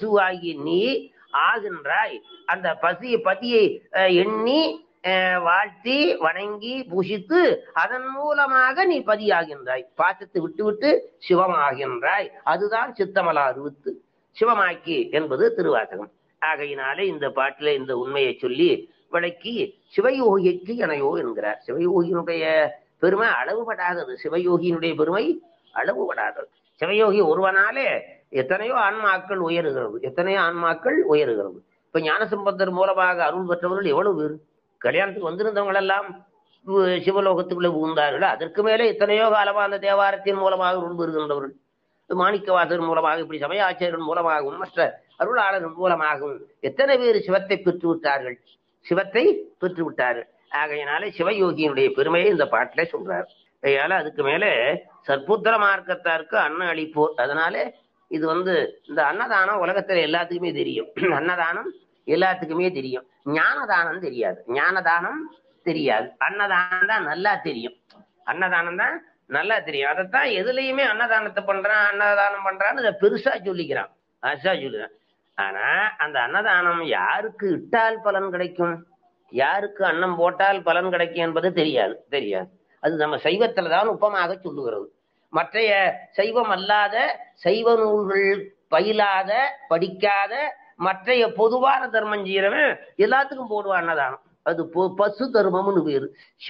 பசுவாகி நீ ஆகின்றாய். அந்த பதியை எண்ணி வாழ்த்தி வணங்கி பூஷித்து அதன் மூலமாக நீ பதியாகின்றாய். பாசத்தை விட்டு விட்டு சிவமாகின்றாய். அதுதான் சித்தமலா அறுவித்து சிவமாக்கி என்பது திருவாசகம். ஆகையினாலே இந்த பாட்டில இந்த உண்மையை சொல்லி விளக்கி சிவயோகிக்கு எனையோ என்கிறார். சிவயோகியினுடைய பெருமை அளவுபடாதது. சிவயோகியினுடைய பெருமை அளவுபடாதது. சிவயோகி ஒருவனாலே எத்தனையோ ஆன்மாக்கள் உயருகிறது, எத்தனையோ ஆன்மாக்கள் உயருகிறது. இப்ப ஞானசம்பந்தர் மூலமாக அருள் பெற்றவர்கள் எவ்வளவு பேர்? கல்யாணத்துக்கு வந்திருந்தவங்க எல்லாம் சிவலோகத்துக்குள்ளே புகுந்தார்கள். அதற்கு மேலே எத்தனையோ காலமா அந்த தேவாரத்தின் மூலமாக அருள் பெறுகின்றவர்கள், மாணிக்கவாசகர் மூலமாக, இப்படி சமய ஆச்சாரியர்கள் மூலமாகவும் மற்ற அருளாளர்கள் மூலமாகவும் எத்தனை பேர் சிவத்தை பெற்று விட்டார்கள், சிவத்தை பெற்று விட்டார்கள். ஆகையினாலே சிவயோகியினுடைய பெருமையை இந்த பாட்டிலே சொல்றார். அதனால அதுக்கு மேலே சற்புத்திர மார்க்கத்தாருக்கு அன்ன அளிப்போர். அதனால இது இந்த அன்னதானம் உலகத்துல எல்லாத்துக்குமே தெரியும். அன்னதானம் எல்லாத்துக்குமே தெரியும். ஞானதானம் தெரியாது. ஞானதானம் தெரியாது. அன்னதானம் தான் நல்லா தெரியும். அன்னதானம் தான் நல்லா தெரியும். அதைத்தான் எதுலையுமே அன்னதானத்தை பண்றான், அன்னதானம் பண்றான்னு அதை பெருசா சொல்லிக்கிறான், பெருசா சொல்லுறான். ஆனா அந்த அன்னதானம் யாருக்கு இட்டால் பலன் கிடைக்கும், யாருக்கு அன்னம் போட்டால் பலன் கிடைக்கும் என்பது தெரியாது. அது நம்ம சைவத்துலதான் உப்பமாக சொல்லுகிறது. மற்றைய சைவம் அல்லாத சைவ நூல்கள் பயிலாத படிக்காத மற்றைய பொதுவான தர்மம் செய்யறவன் எல்லாத்துக்கும் போடுவான் அன்னதானம். அது பசு தர்மம்னு பேரு.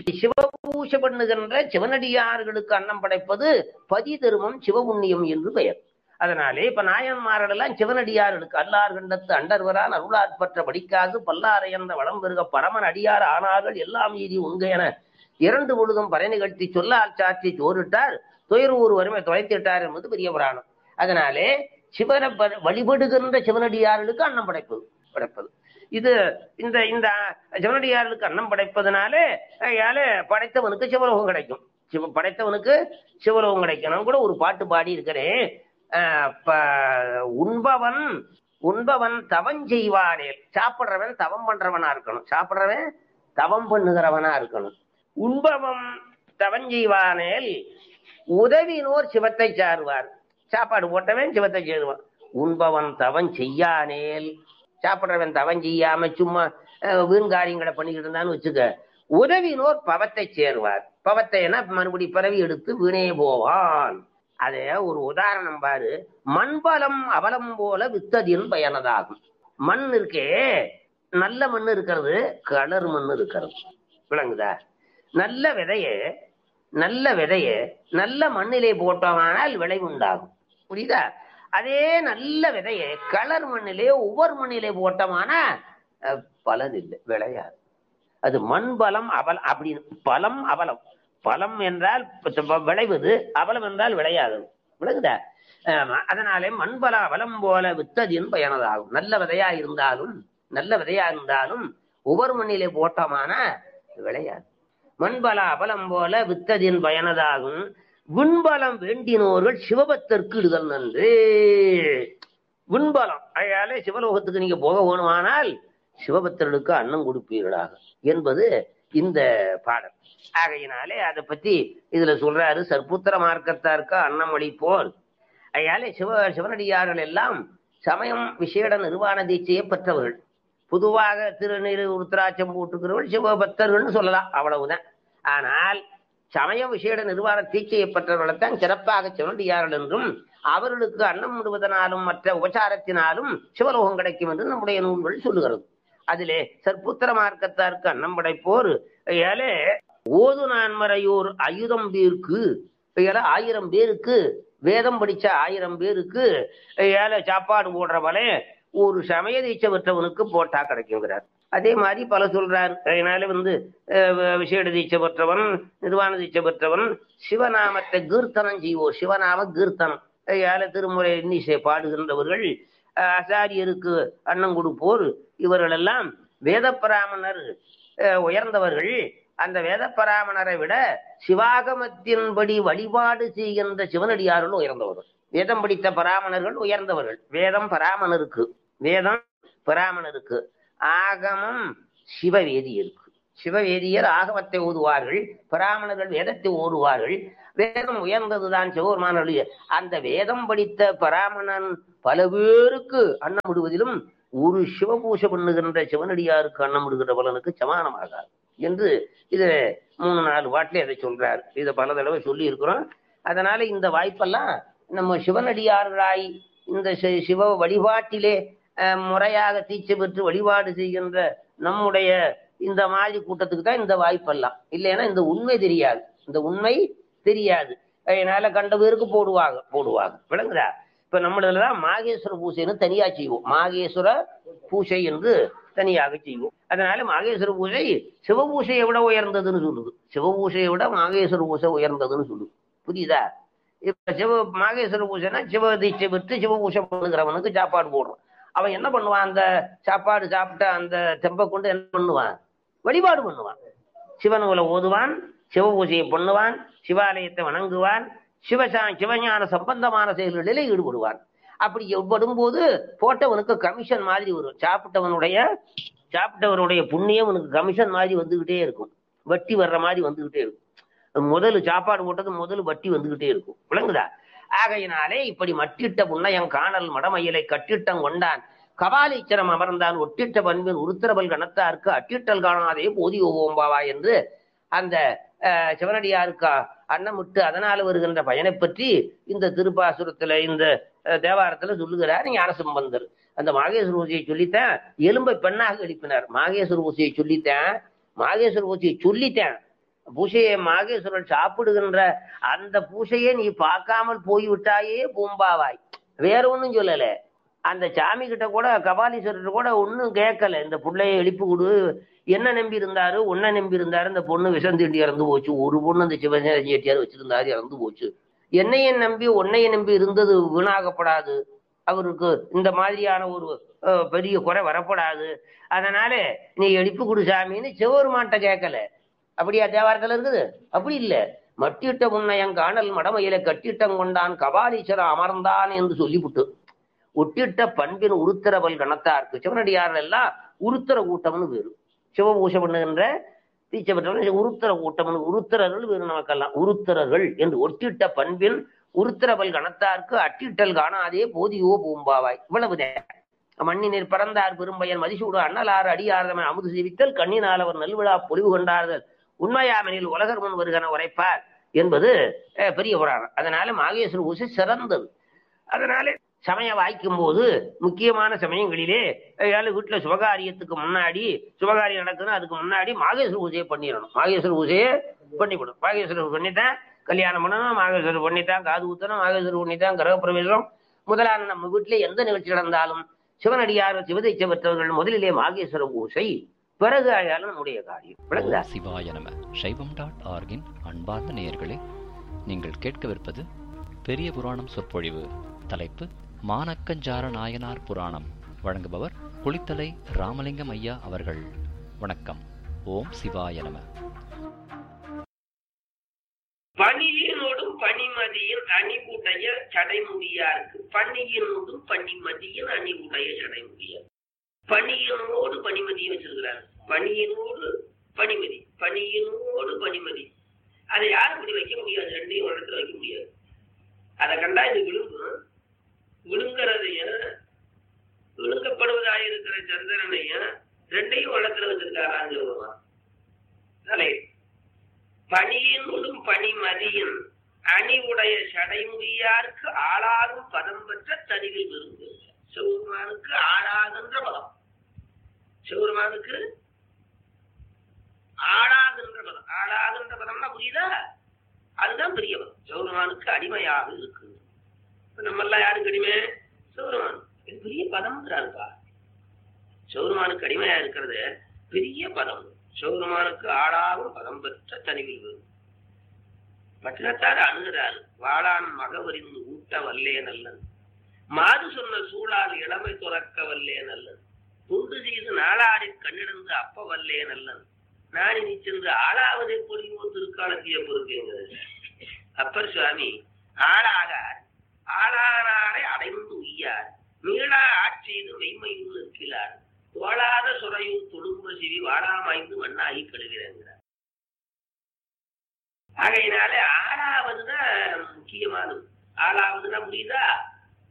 சிவபூஷை பண்ணுகின்ற சிவனடியார்களுக்கு அன்னம் படைப்பது பதி தர்மம், சிவபுண்ணியம் என்று பெயர். அதனாலே இப்ப நாயன்மார்கள் எல்லாம் சிவனடியார்களுக்கு அல்லார் கண்டத்து அண்டர்வரான் அருளாற்பற்ற படிக்காது பல்லாரை என்ற வளம் பெருக பரமன் அடியார் ஆனார்கள் எல்லாம் ஈதி உங்க என 2 பொழுதும் பறை நிகழ்த்தி சொல்லால் சாற்றி சோறிட்டார் துயரூர் வறுமை தொலைத்திட்டார் என்பது பெரிய புராணம். அதனாலே சிவனை வழிபடுகின்ற சிவனடியார்களுக்கு அன்னம் படைப்பது இது இந்த இந்த சிவனடியார்களுக்கு அன்னம் படைப்பதனாலே படைத்தவனுக்கு சிவலோகம் கிடைக்கும். படைத்தவனுக்கு சிவலோகம் கிடைக்கும். நான் கூட ஒரு பாட்டு பாடி இருக்கிறேன். உண்பவன் தவம் செய்வானேல். சாப்பிடுறவன் தவம் பண்றவனா இருக்கணும், சாப்பிடுறவன் தவம் பண்ணுகிறவனா இருக்கணும். உண்பவன் தவம் செய்வானேல் உதவினோர் சிவத்தை சாருவார். சாப்பாடு போட்டவன் சிவத்தை சேருவான். உண்பவன் தவம் செய்யானேல், சாப்பிடுறவன் தவம் செய்யாம சும்மா வீண்காரியங்களை பண்ணிக்கிட்டு இருந்தான்னு வச்சுக்க, உதவினோர் பவத்தை சேருவார். பவத்தை மறுபடி பிறவி எடுத்து வீணே போவான். அதே ஒரு உதாரணம் பாரு. மண்பலம் அவலம் போல வித்ததின் பயனதாகும். மண் இருக்கே, நல்ல மண் இருக்கிறது, கலர் மண் இருக்கிறது. விளங்குதா? நல்ல விதைய நல்ல மண்ணிலே போட்டோமானால் விளைவு உண்டாகும். புரியுதா? அதே நல்ல விதைய கலர் மண்ணிலே ஒவ்வொரு மண்ணிலே போட்டோமானா பலன் இல்லை, விளையாது. அது மண்பலம் அவலம் அப்படின்னு. பலம் அவலம். பலம் என்றால் விளைவது, அவலம் என்றால் விளையாது. விளங்குதா? அதனாலே மண்பல அவலம் போல வித்ததின் பயனதாகும். நல்ல விதையா இருந்தாலும் ஒவ்வொரு மண்ணிலே போட்டோமான விளையாது. மண்பல அவலம் போல வித்ததின் பயனதாகும். விண்பலம் வேண்டினோர்கள் சிவபத்திற்கு இடுதல் நன்று. விண்பலம் அயாலே சிவலோகத்துக்கு நீங்க போக வேணுமானால் சிவபக்தர்களுக்கு அன்னம் கொடுப்பீர்களாக என்பது இந்த பாடல். ஆகையினாலே அதை பத்தி இதுல சொல்றாரு. சற்புத்திர மார்க்கத்தாருக்கு அன்னம் அளிப்போர். அயாலே சிவனடியார்கள் எல்லாம் சமயம் விசேட நிர்வாண தீட்சையை பெற்றவர்கள். பொதுவாக திருநீர் உருத்திராட்சம் போட்டுக்கிறவர்கள் சிவபக்தர்கள்னு சொல்லலாம், அவ்வளவுதான். ஆனால் சமயம் விசேட நிர்வாண தீட்சையை பெற்றவர்களைத்தான் சிறப்பாக சிவனடியார்கள் என்றும், அவர்களுக்கு அன்னம் விடுவதனாலும் மற்ற உபசாரத்தினாலும் சிவலோகம் கிடைக்கும் என்று நம்முடைய நூல்கள் சொல்லுகிறது. அதிலே சற்புத்திர மார்க்கத்தாருக்கு அன்னம் படைப்போர் ஏலே ஓது நான்மறையோர் ஆயுதம் பேருக்கு 1000 பேருக்கு வேதம் படிச்ச 1000 பேருக்கு ஏழை சாப்பாடு போடுறவனே ஒரு சமய தீட்சை பெற்றவனுக்கு போட்டா கிடைக்குங்கிறார். அதே மாதிரி பல சொல்றார். அதனால விசேட தீட்சை பெற்றவன், நிர்வாண தீட்சை பெற்றவன் சிவநாமத்தை கீர்த்தனம் செய்வோர், சிவநாம கீர்த்தனம் ஏழை திருமுறை இன்னிசை பாடுகின்றவர்கள், ஆசாரியருக்கு அன்னம் கொடுப்போர், இவர்கள் எல்லாம் வேத பிராமணர் உயர்ந்தவர்கள். அந்த வேத பிராமணரை விட சிவாகமத்தின்படி வழிபாடு செய்கின்ற சிவனடியார்கள் உயர்ந்தவர்கள். வேதம் படித்த பிராமணர்கள் உயர்ந்தவர்கள். வேதம் பிராமணருக்கு, ஆகமம் சிவவேதியருக்கு. சிவவேதியர் ஆகமத்தை ஓதுவார்கள், பிராமணர்கள் வேதத்தை ஓதுவார்கள். வேதம் உயர்ந்ததுதான் சிவபெருமானுடைய. அந்த வேதம் படித்த பிராமணன் பல பேருக்கு அன்னம் விடுவதிலும் ஒரு சிவபூஷை பண்ணுகின்ற சிவனடியாருக்கு அன்னம் விடுகின்ற பலனுக்கு சமானமாகாது என்று இதை 3-4 பாட்டிலே அதை சொல்றாரு. இதை பல தடவை சொல்லி இருக்கிறோம். அதனால இந்த வாய்ப்பெல்லாம் நம்ம சிவனடியார்களாய் இந்த சிவ வழிபாட்டிலே முறையாக தீட்சை பெற்று வழிபாடு செய்கின்ற நம்முடைய இந்த மாதிரி கூட்டத்துக்கு தான் இந்த வாய்ப்பெல்லாம். இல்லைன்னா இந்த உண்மை தெரியாது, இந்த உண்மை தெரியாது. அதனால கண்ட பேருக்கு போடுவாங்க விளங்குதா? இப்ப நம்மளதான் மாகேஸ்வர பூசைன்னு தனியா செய்வோம். மாகேஸ்வர பூசை என்று தனியாக செய்வோம். அதனால மாகேஸ்வர பூசை சிவபூசையை விட உயர்ந்ததுன்னு சொல்லுது. சிவபூசையை விட மாகேஸ்வர பூசை உயர்ந்ததுன்னு சொல்லுது. புரியுதா? இப்ப மாகேஸ்வர பூசைனா சிவ தீட்சை பெற்று சிவபூசை பண்ணுகிறவனுக்கு சாப்பாடு போடுறோம். அவன் என்ன பண்ணுவான்? அந்த சாப்பாடு சாப்பிட்ட அந்த தெம்பை கொண்டு என்ன பண்ணுவான்? வழிபாடு பண்ணுவான். சிவனுல ஓதுவான், சிவபூசையை பண்ணுவான், சிவாலயத்தை வணங்குவான், சிவஞான சம்பந்தமான செயல்களிலே ஈடுபடுவான். அப்படி ஈடுபடும் போது போட்டவனுக்கு கமிஷன் மாதிரி வரும். சாப்பிட்டவனுடைய புண்ணியம் உனக்கு கமிஷன் மாதிரி வந்துகிட்டே இருக்கும். வட்டி வர்ற மாதிரி வந்துகிட்டே இருக்கும். முதல் சாப்பாடு போட்டது முதல் வட்டி வந்துகிட்டே இருக்கும். விளங்குதா? ஆகையினாலே இப்படி மட்டிட்ட புண்ணையம் காணல் மடமயிலை கட்டிட்டம் கொண்டான் கபாலீச்சரம் அமர்ந்தான் ஒட்டிட்ட பண்பின் உருத்திரபல் கணத்தாருக்கு அட்டிட்டல் காணாதே போதி ஓம்பாவா என்று அந்த சிவனடியாருக்கு அன்னமிட்டு அதனால வருகின்ற பயனை பற்றி இந்த திருப்பாசுரத்துல இந்த தேவாரத்துல சொல்லுகிறார் ஞானசம்பந்தர். அந்த மாகேஸ்வர பூசையை சொல்லித்தான் எலும்பை பெண்ணாக எழுப்பினார். மாகேஸ்வர பூசையை சொல்லித்தேன் பூசையை மாகேஸ்வரன் சாப்பிடுகின்ற அந்த பூசையை நீ பார்க்காமல் போய்விட்டாயே பூம்பாவாய். வேற ஒன்னும் சொல்லல. அந்த சாமி கிட்ட கூட கபாலீஸ்வரர் கூட ஒன்னும் கேட்கல. இந்த பிள்ளைய எழுப்பி கொடு, என்ன நம்பி இருந்தாரு, உன்னை நம்பி இருந்தாரு. இந்த பொண்ணு விஷந்தீண்டி இறந்து போச்சு. ஒரு பொண்ணு அந்த சிவசேட்டியார் வச்சிருந்தாரு, இறந்து போச்சு. உன்னைய நம்பி இருந்தது வீணாகப்படாது. அவருக்கு இந்த மாதிரியான ஒரு பெரிய குறை வரப்படாது. அதனால நீ எழுப்பி கொடு சாமின்னு சிவபெருமான்ட்ட கேட்கல. அப்படியா தேவாரத்துல இருக்குது? அப்படி இல்ல. மட்டிட்ட முன்னையங் காணல் மடமையில கட்டிட்டம் கொண்டான் கபாலீஸ்வரன் அமர்ந்தான் என்று சொல்லிவிட்டு ஒட்டிட்ட பண்பின் உருத்திரபல் கணத்தாருக்கு சிவனடியார்கள் எல்லாம் உருத்திர கூட்டம்னு பேரு. சிவபூஷை பண்ணுகின்ற தீட்சை பெற்றவர்கள் உருத்திர கூட்டம், உருத்திரர்கள் வேறு. நமக்கெல்லாம் உருத்திரர்கள் என்று ஒட்டிட்ட பண்பின் உருத்திரபல் கணத்தாருக்கு அட்டிட்டல் காணாதே போதியோ பூம்பாவாய். இவ்வளவுதான். மண்ணினர் பறந்தார் பெரும்பயன் மதிசூடு அண்ணலாறு அடியார்தமன் அமுது செய்வித்தல் கண்ணினால் அவர் நல்விழா பொலிவு கொண்டார்கள் உண்மையாமெனில் உலகர் முன் வருகன உரைப்பார் என்பது பெரிய புராணம். அதனால மாகேஸ்வர பூசை சிறந்தது. அதனால சமயம் வாய்க்கும் போது முக்கியமான சமயங்களிலே வீட்டுல சுபகாரியத்துக்கு முன்னாடி சுபகாரியம் நடக்குதுன்னா அதுக்கு முன்னாடி மாகேஸ்வர பூஜையை பண்ணிடணும். மாகேஸ்வர பூஜையை பண்ணிவிடும். மாகேஸ்வரர் பண்ணித்தான் கல்யாணம் பண்ணணும், மாகேஸ்வரர் பண்ணித்தான் காது ஊத்தணும், மாகேஸ்வரர் பண்ணித்தான் கிரகப்பிரவேசம் முதலான நம்ம வீட்டிலே எந்த நிகழ்ச்சி நடந்தாலும் சிவனடியார் சிவதீட்சை பெற்றவர்கள் முதலிலே மாகேஸ்வர பூஜை, பிறகு ஆயாலும் நம்முடைய காரியம். சிவாய நம. சைவம்.org-இன் அன்பார்ந்த நேயர்களே, நீங்கள் கேட்கவிருப்பது பெரிய புராணம் சொற்பொழிவு. தலைப்பு மானக்கஞ்சார நாயனார் புராணம். வழங்குபவர் குளித்தலை ராமலிங்கம் ஐயா அவர்கள். வணக்கம். ஓம் சிவாய நம. பணியினோடும் பனிமதியின் அணிவுடைய சடைமுடியாருக்கு. பணியினோடும் பனிமதியின் அணிவுடைய சடைமுடியார். பணியினோடு பனிமதியை வச்சிருக்கிறார். பணியினோடு பனிமதி, பணியினோடு பனிமதி. அதை யாரும் இப்படி வைக்க முடியாது. ரெண்டையும் ஒரு இடத்துல வைக்க முடியாது. அதை கண்டா இது விழுங்கும். விழுங்குறதைய விழுங்கப்படுவதாக இருக்கிற சந்திரனைய ரெண்டையும் ஒரு இடத்துல வச்சிருக்காரு. பணியினோடும் பனிமதியின் அணிவுடைய சடைமுடியாருக்கு ஆளாகும் பதம் பெற்ற தனிவில் விருந்து. சிவபெருமானுக்கு ஆளாகின்ற பதம். சிவபெருமானுக்கு ஆளாகின்ற பதம். ஆளாகின்ற பதம்னா புரியுதா? அதுதான் பெரிய பதம். சிவபெருமானுக்கு அடிமையாக இருக்கு. நம்ம எல்லாம் யாருக்கு அடிமை? சிவபெருமான். இது பெரிய பதம்ங்கிறாருப்பா. சிவபெருமானுக்கு அடிமையா இருக்கிறது பெரிய பதம். சிவபெருமானுக்கு ஆளாகும் பதம் பெற்ற தனிவில் விருந்து. பட்டினத்தார் அணுகிறார். வாழான் மகவரிந்து ஊட்ட வல்லே நல்லன், மாது சொன்ன சூழால் இளமை துறக்க வல்லே நல்லன், துண்டு செய்து நாளாடி கண்ணிடந்து அப்ப வல்லே நல்லன், நானி நீ சென்று ஆளாவதை பொழிவோ திருக்காலத்திய பொறுக்கிறது. அப்பர் சுவாமி ஆளாகார், ஆளானாரை அடைந்து உய்யார், மீளா ஆட்செய்து மெய்மையுள் இருக்கிறார், தோளாத சுரையூர் தொடும்பு சிவி வாழாமாய்ந்து மண்ணாகி கழுகிறார். ஆகையினாலே ஆளாவதுதான் முக்கியமானது. ஆளாவதுன்னா புரியுதா?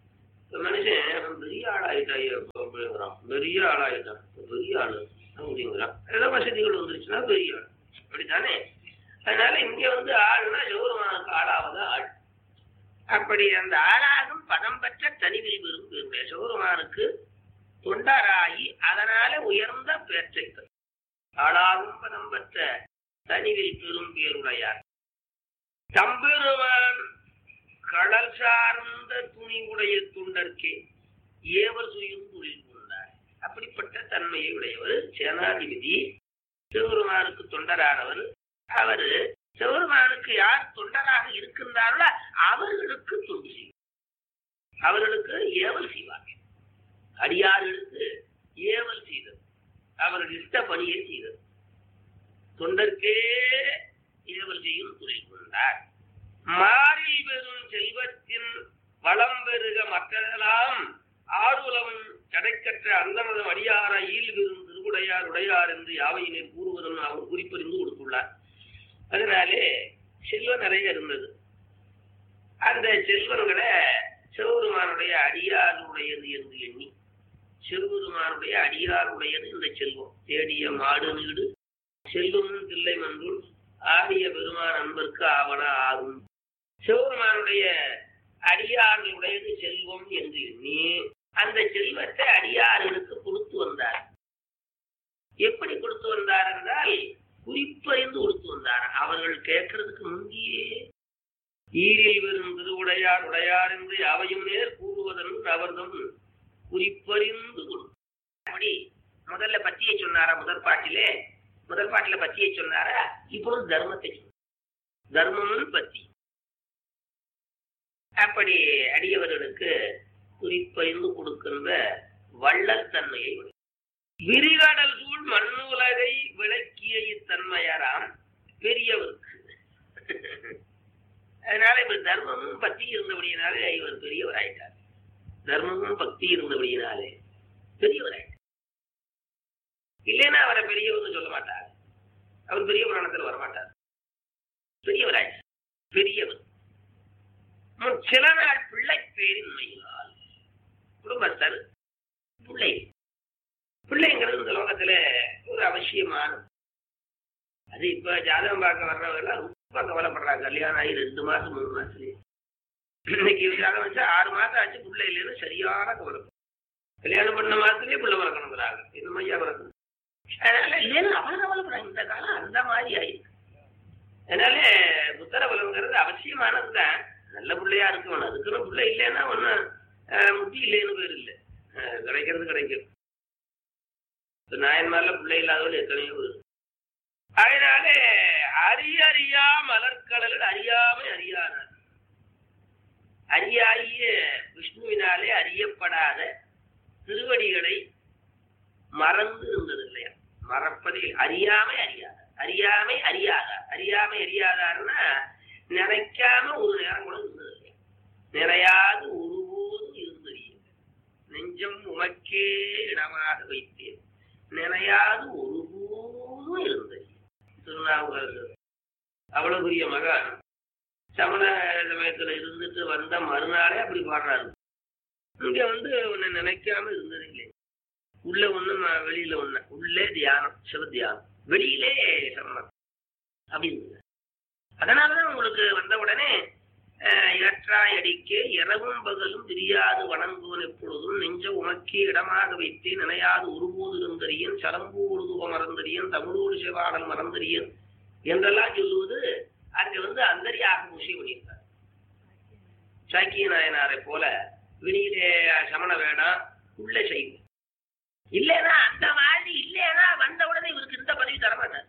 மனுஷன் பெரிய ஆளாயிட்டான், பெரிய ஆளாயிட்டான், பெரிய ஆளு அப்படிங்கிறான். ஏதாவது வசதிகள் வந்துருச்சுன்னா பெரிய ஆள், அப்படித்தானே? அதனால இங்க ஆளுனா சிவபெருமானுக்கு ஆளாவது ஆள். அப்படி அந்த ஆளாகும் பதம் பெற்ற தனிவில் பெறும் பேருடைய சிவபெருமானுக்கு தொண்டராகி அதனால உயர்ந்த பேற்றை ஆளாகும் பதம் பெற்ற தனிவில் பெறும் பேருடையார். தம்பெருமான் கடல் சார்ந்த துணி உடைய தொண்டர்க்கே ஏவர் சுயும் தொழில் கொண்டார். அப்படிப்பட்ட தன்மையை உடையவர் சேனாதிபதி, சிவபெருமானுக்கு தொண்டரானவர். அவரு சிவபெருமானுக்கு யார் தொண்டராக இருக்கின்றார்களோ அவர்களுக்கு தொண்டு செய்வார், அவர்களுக்கு ஏவல் செய்வார். அடியார்களுக்கு ஏவல் செய்தது, அவர்கள் இஷ்ட பணியை செய்தது. தொண்டர்க்கே ஏவல் செய்யும் தொழில் கொண்டார். மாறில் பெறும் செல்வத்தின் வளம் பெருக மற்றதெல்லாம் ஆறுலவன் கிடைக்கற்ற அந்தமதம் அடியார ஈல் பெறும் திருவுடையார் உடையார் என்று யாவையினர் கூறுவதும் அவர் குறிப்பறிந்து கொடுத்துள்ளார். அதனாலே செல்வம் நிறைய இருந்தது. அந்த செல்வங்களை சிவபெருமானுடைய அடியாருடையது என்று எண்ணி, சிவபெருமானுடைய அடியாருடையது இந்த செல்வம். தேடிய மாடு நீடு செல்வமும் தில்லை மன்றுள் ஆடிய பெருமான் அன்பர்க்கு ஆவன ஆகும். சிவபெருமானுடைய அடியார்களுடையது செல்வம் என்று எண்ணி அந்த செல்வத்தை அடியார்களுக்கு கொடுத்து வந்தார். எப்படி கொடுத்து வந்தார் என்றால் குறிப்பறிந்து கொடுத்து வந்தார். அவர்கள் கேட்கறதுக்கு முந்தியே ஈரில் வெறும் திருவுடையார் உடையார் என்று அவையும் நேர் கூறுவதன் அவர்தம் குறிப்பறிந்து கொடுத்தார். அப்படி முதல்ல பத்தியை சொன்னாரா? முதல் பாட்டில பத்தியை சொன்னாரா? இப்பொழுது தர்மத்தை சொன்னார். தர்மமும் பத்தி. அப்படி அடியவர்களுக்கு குறிப்பறிந்து கொடுக்கின்ற வள்ளல் தன்மையை விரிகடல் சூழ் மண்ணுலகை விளக்கிய இத்தன்மையாராம் பெரியவருக்கு. அதனால இப்ப தர்மமும் பக்தி இருந்தபடியினாலே இவர் பெரியவர் ஆயிட்டார். தர்மமும் பக்தி இருந்தபடியினாலே பெரியவர் ஆயிட்டார். இல்லைன்னா அவரை பெரியவர்னு சொல்ல மாட்டார், அவர் பெரிய புராணத்தில் வரமாட்டார். பெரியவர் ஆயிட்டார், பெரியவர். சில நாள் பிள்ளை பேரின்மையினால் குடும்பத்தர் பிள்ளைங்கிறது இந்த லோகத்துல ஒரு அவசியமானது. அது இப்ப ஜாதகம் பார்க்க வர்றவங்க ரொம்ப கவலைப்படுறாங்க. கல்யாணம் ஆகி 2 மாசம் 3 மாசத்துலயே. இன்னைக்கு ஜாதகம் வச்சா 6 மாசம் ஆச்சு பிள்ளை இல்லைன்னு சரியான கவலைப்படும். கல்யாணம் பண்ண மாசத்துலயே பிள்ளை வளர்க்கணுங்கிறாங்க. இந்த மையா வளர்க்கணும். அதனால இல்லைன்னு அவன் கவலைப்படுறாங்க. இந்த காலம் அந்த மாதிரி ஆயிருக்கு. அதனால புத்தர பலங்கிறது அவசியமானதுதான். நல்ல பிள்ளையா இருக்கணும். அதுக்குன்னு பிள்ளை இல்லைன்னா ஒன்னும் முத்தி இல்லைன்னு பேர் இல்லை. கிடைக்கிறது கிடைக்கும். நாயன்மார்ல பிள்ளை இல்லாதவர்கள் எத்தனையோ பேர். அதனால அறியா மலர்கடல் அறியாமை அறியானார். அறியாகிய விஷ்ணுவினாலே அறியப்படாத திருவடிகளை மறந்து இருந்தது இல்லையா? மறப்பது அறியாமை அறியாதார்னா நினைக்காம ஒரு நேரம் கூட இருந்தது இல்லையா? நிறையாது ஒருபோதும் இருந்தது. நெஞ்சம் உமக்கே இடமாக வைத்தேன் நினையாது ஒருபோதும் இருந்தது. திருநாவுக்கரசர் அவ்வளவு பெரிய மகான். சமண சமயத்துல இருந்துட்டு வந்த மறுநாளே அப்படி பாடுறாரு. இங்க உன்னை நினைக்காம இருந்தது இல்லை. உள்ள ஒண்ணு வெளியில ஒண்ணு. உள்ளே தியானம், சிவ தியானம், வெளியிலே சமணம் அப்படி இருந்தது. அதனாலதான் உங்களுக்கு வந்த உடனே ஏற்றாய் அடிக்க இரவும் பகலும் தெரியாது வணங்குவன் எப்பொழுதும் நெஞ்ச உமக்கே இடமாக வைத்தே நினையாது ஒருபோது இருந்தறியன் சலம்பு உருதுவ மறந்தறியன் தமிழோடு சிவாடல் மறந்தறியன் என்றெல்லாம் சொல்லுவது அங்க அந்தரியாக விஷயம் பண்ணியிருக்கார். சாக்கிய நாயனாரை போல வெளியிலே சமண வேணாம், உள்ள செய்வோம். இல்லைன்னா அந்த மாதிரி இல்லைன்னா வந்த உடனே இவருக்கு இந்த பதவி தரமாட்டார்.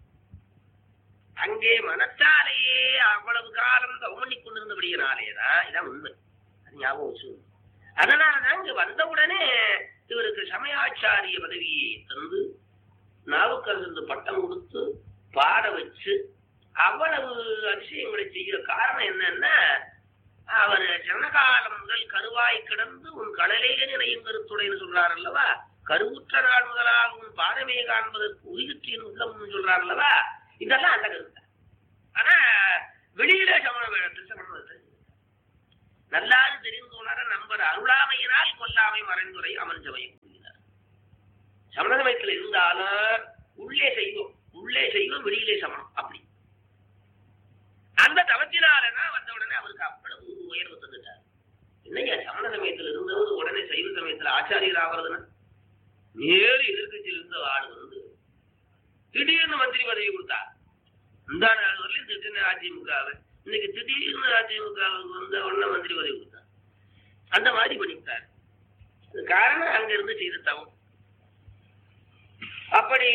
அங்கே மனத்தாலேயே அவ்வளவு காலம் தவமணி கொண்டிருந்தபடியினாலேதான் இதான் உண்மை. அது ஞாபகம் வச்சுக்கணும். அதனாலதான் இங்க வந்தவுடனே இவருக்கு சமயாச்சாரிய பதவியை தந்து நாவுக்கரசு பட்டம் கொடுத்து பாட வச்சு அவ்வளவு அதிசயங்களை செய்கிற காரணம் என்னன்னா, அவர் ஜனகாலம் முதல் கருவாய் கிடந்து உன் கடலே நினையும் கருத்துடைன்னு சொல்றாரு அல்லவா? கருவுற்ற நாள் முதலாக உன் பாதமே காண்பதற்கு உயிர்ச்சியின் உள்ளம் சொல்றாரு அல்லவா? இதெல்லாம் அந்த கருத்து. ஆனா வெளியில சமண வேடத்தில் சமண நல்லாது தெரிந்துணர நம்பர் அருளாமையினால் கொல்லாமை மறைந்துரை அமர்ந்தவையும் கூறுகிறார். சமண சமயத்தில் இருந்தாலும் உள்ளே செய்வோம் வெளியிலே சமணம். அப்படி அந்த தவத்தினாலதான் வந்த உடனே அவருக்கு அவ்வளவு உயர்வு தந்துட்டார். என்னையா சமண சமயத்தில் இருந்தவர் உடனே சைவ சமயத்தில் ஆச்சாரியர் ஆகிறதுன்னா நேரு எதிர்கட்சியில் இருந்த ஆடு வந்து திடீர்னு மந்திரி பதவி கொடுத்தா. இந்த நாள் வரலையும் திடீர்னு அதிமுகவை, இன்னைக்கு திடீர்னு அதிமுகவுக்கு வந்த உடனே மந்திரி பதவி கொடுத்தா. அந்த மாதிரி பண்ணிவிட்டார். காரணம் அங்க இருந்து செய்த தவம். அப்படி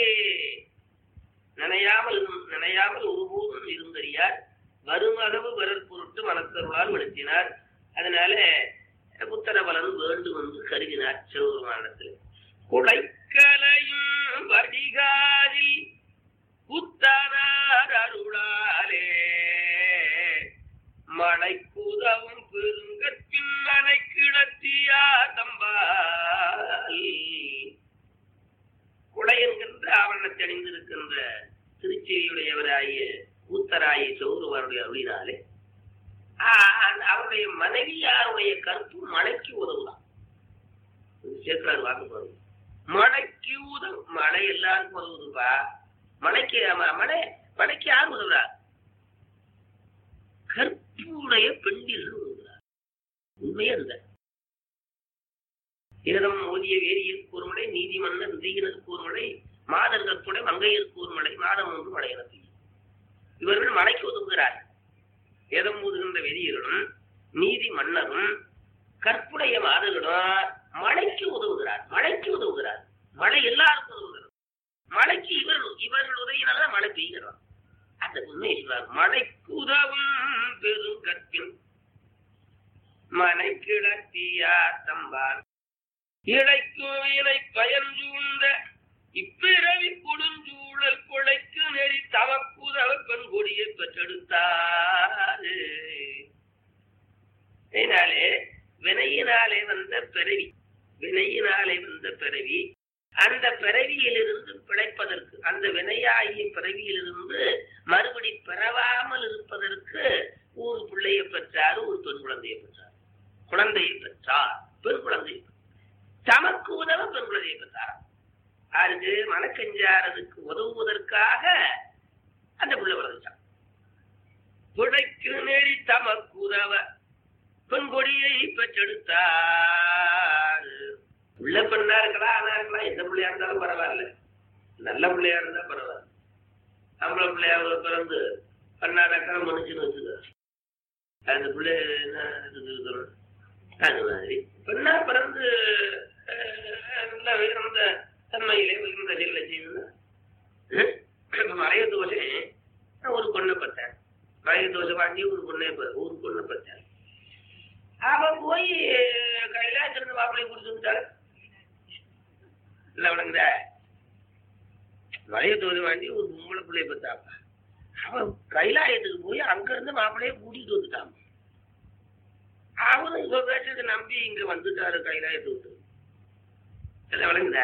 நினையாமல் ஒருபோதும் இருந்தறியார் வருமளவு பிறர் பொருட்டு மனக்கருளால் விடுத்தினார். அதனால புத்தர பலன் வேண்டும் என்று கருதினார் சிவபெருமானிடத்தில். குலைக்கலையும் வடிகாரில் புத்தனார் அருளாலே மலைக்குதவும் பெருங்கற்பின் மலை கிளத்தியா தம்பால். குடை என்கின்ற ஆவரணத்தை அணிந்திருக்கின்ற திருச்செவியுடையவராகிய கூத்தராகிய சௌரவருடைய அருளினாலே அவருடைய மனைவியாருடைய கற்பு மழைக்கு உதவுதான். சேர்க்கிறார் வாக்கு பாருங்க. மழைக்கு உதவும். மழை எல்லாருக்கும் உதவுதுப்பா. மழைக்கு யார் உதவுறார்? கற்புடைய பெண்டிர்கள் உதவுறார். உண்மையே அந்த ஏதம் ஓதிய வேரியருக்கு ஒரு மழை, நீதிமன்னர் நெய்யினருக்கு ஒரு மழை, மாதர் கற்புடை மங்கையருக்கு ஒரு மழை, மாதம் ஒன்று மழையினருக்கு. இவர்கள் மழைக்கு உதவுகிறார். ஏதம் ஊதுகின்ற வெறியர்களும் நீதி மன்னரும் கற்புடைய மாதர்களும் மழைக்கு உதவுகிறார். மழை எல்லாருக்கும் உதவுகிறார். மழைக்கு இவர்கள் உதவினால்தான் மழை பெய்கிறார். அந்த உண்மையை சொல்றார். மழைக்கு உதவும் பெரும் கற்பின் மனை கிளத்தியா தம்பான் இழைக்கும் இலை பயன் சூழ்ந்த இப்பிறவி கொடுஞ்சூழல் கொலைக்கு நெறி தமக்குதவ பெண் கொடியை பெற்றெடுத்தாரு. வினையினாலே வந்த பிறவி அந்த பிறவியிலிருந்து பிழைப்பதற்கு, அந்த வினையாகிய பிறவியிலிருந்து மறுபடி பெறவாமல் இருப்பதற்கு ஒரு பிள்ளையை பெற்றார், ஒரு பெண் குழந்தையை பெற்றார். பெண் குழந்தையை தமக்கு உதவ பெண் குழந்தையை பெற்றார். அதுக்கு மனக்கஞ்சாரதுக்கு உதவுவதற்காக அந்த பிள்ளை வளர்ச்சான். புடைக்கு நெறி தமக்கு உதவ பெண் கொடியை பெற்றெடுத்தார். உள்ள பெண்ணா இருக்கலாம், ஆனா இருக்கலாம், எந்த பிள்ளையா இருந்தாலும் பரவாயில்ல, நல்ல பிள்ளையா இருந்தா பரவாயில்ல. நம்மள பிள்ளையா பிறந்து பண்ணாதாக்கா மனுஷன்னு வச்சுக்க, அந்த பிள்ளை என்ன அது மாதிரி பெண்ணா பிறந்து நல்ல உயர்ந்த தன்மையிலே உயர்ந்த செயலை செய்யணும். மறைய தோசை ஒரு பொண்ணை பார்த்தேன், மறைய தோசை வாங்கி ஒரு பொண்ணை பார்த்தேன். அவன் போய் கைலாயத்திலிருந்து மாப்பிள்ளையை குடிச்சு விட்டாரு. இல்ல அவனுங்க மறைய தோசை வாங்கி ஒரு பொம்பளை பிள்ளைய பார்த்தாப்ப, அவன் கைலாயத்துக்கு போய் அங்க இருந்து மாப்பிள்ளைய கூட்டிட்டு வந்துட்டான். அவரும் இவ பேச்சதை நம்பி இங்க வந்துட்டாரு கைலாயத்தை விட்டு. இல்ல அவனுங்க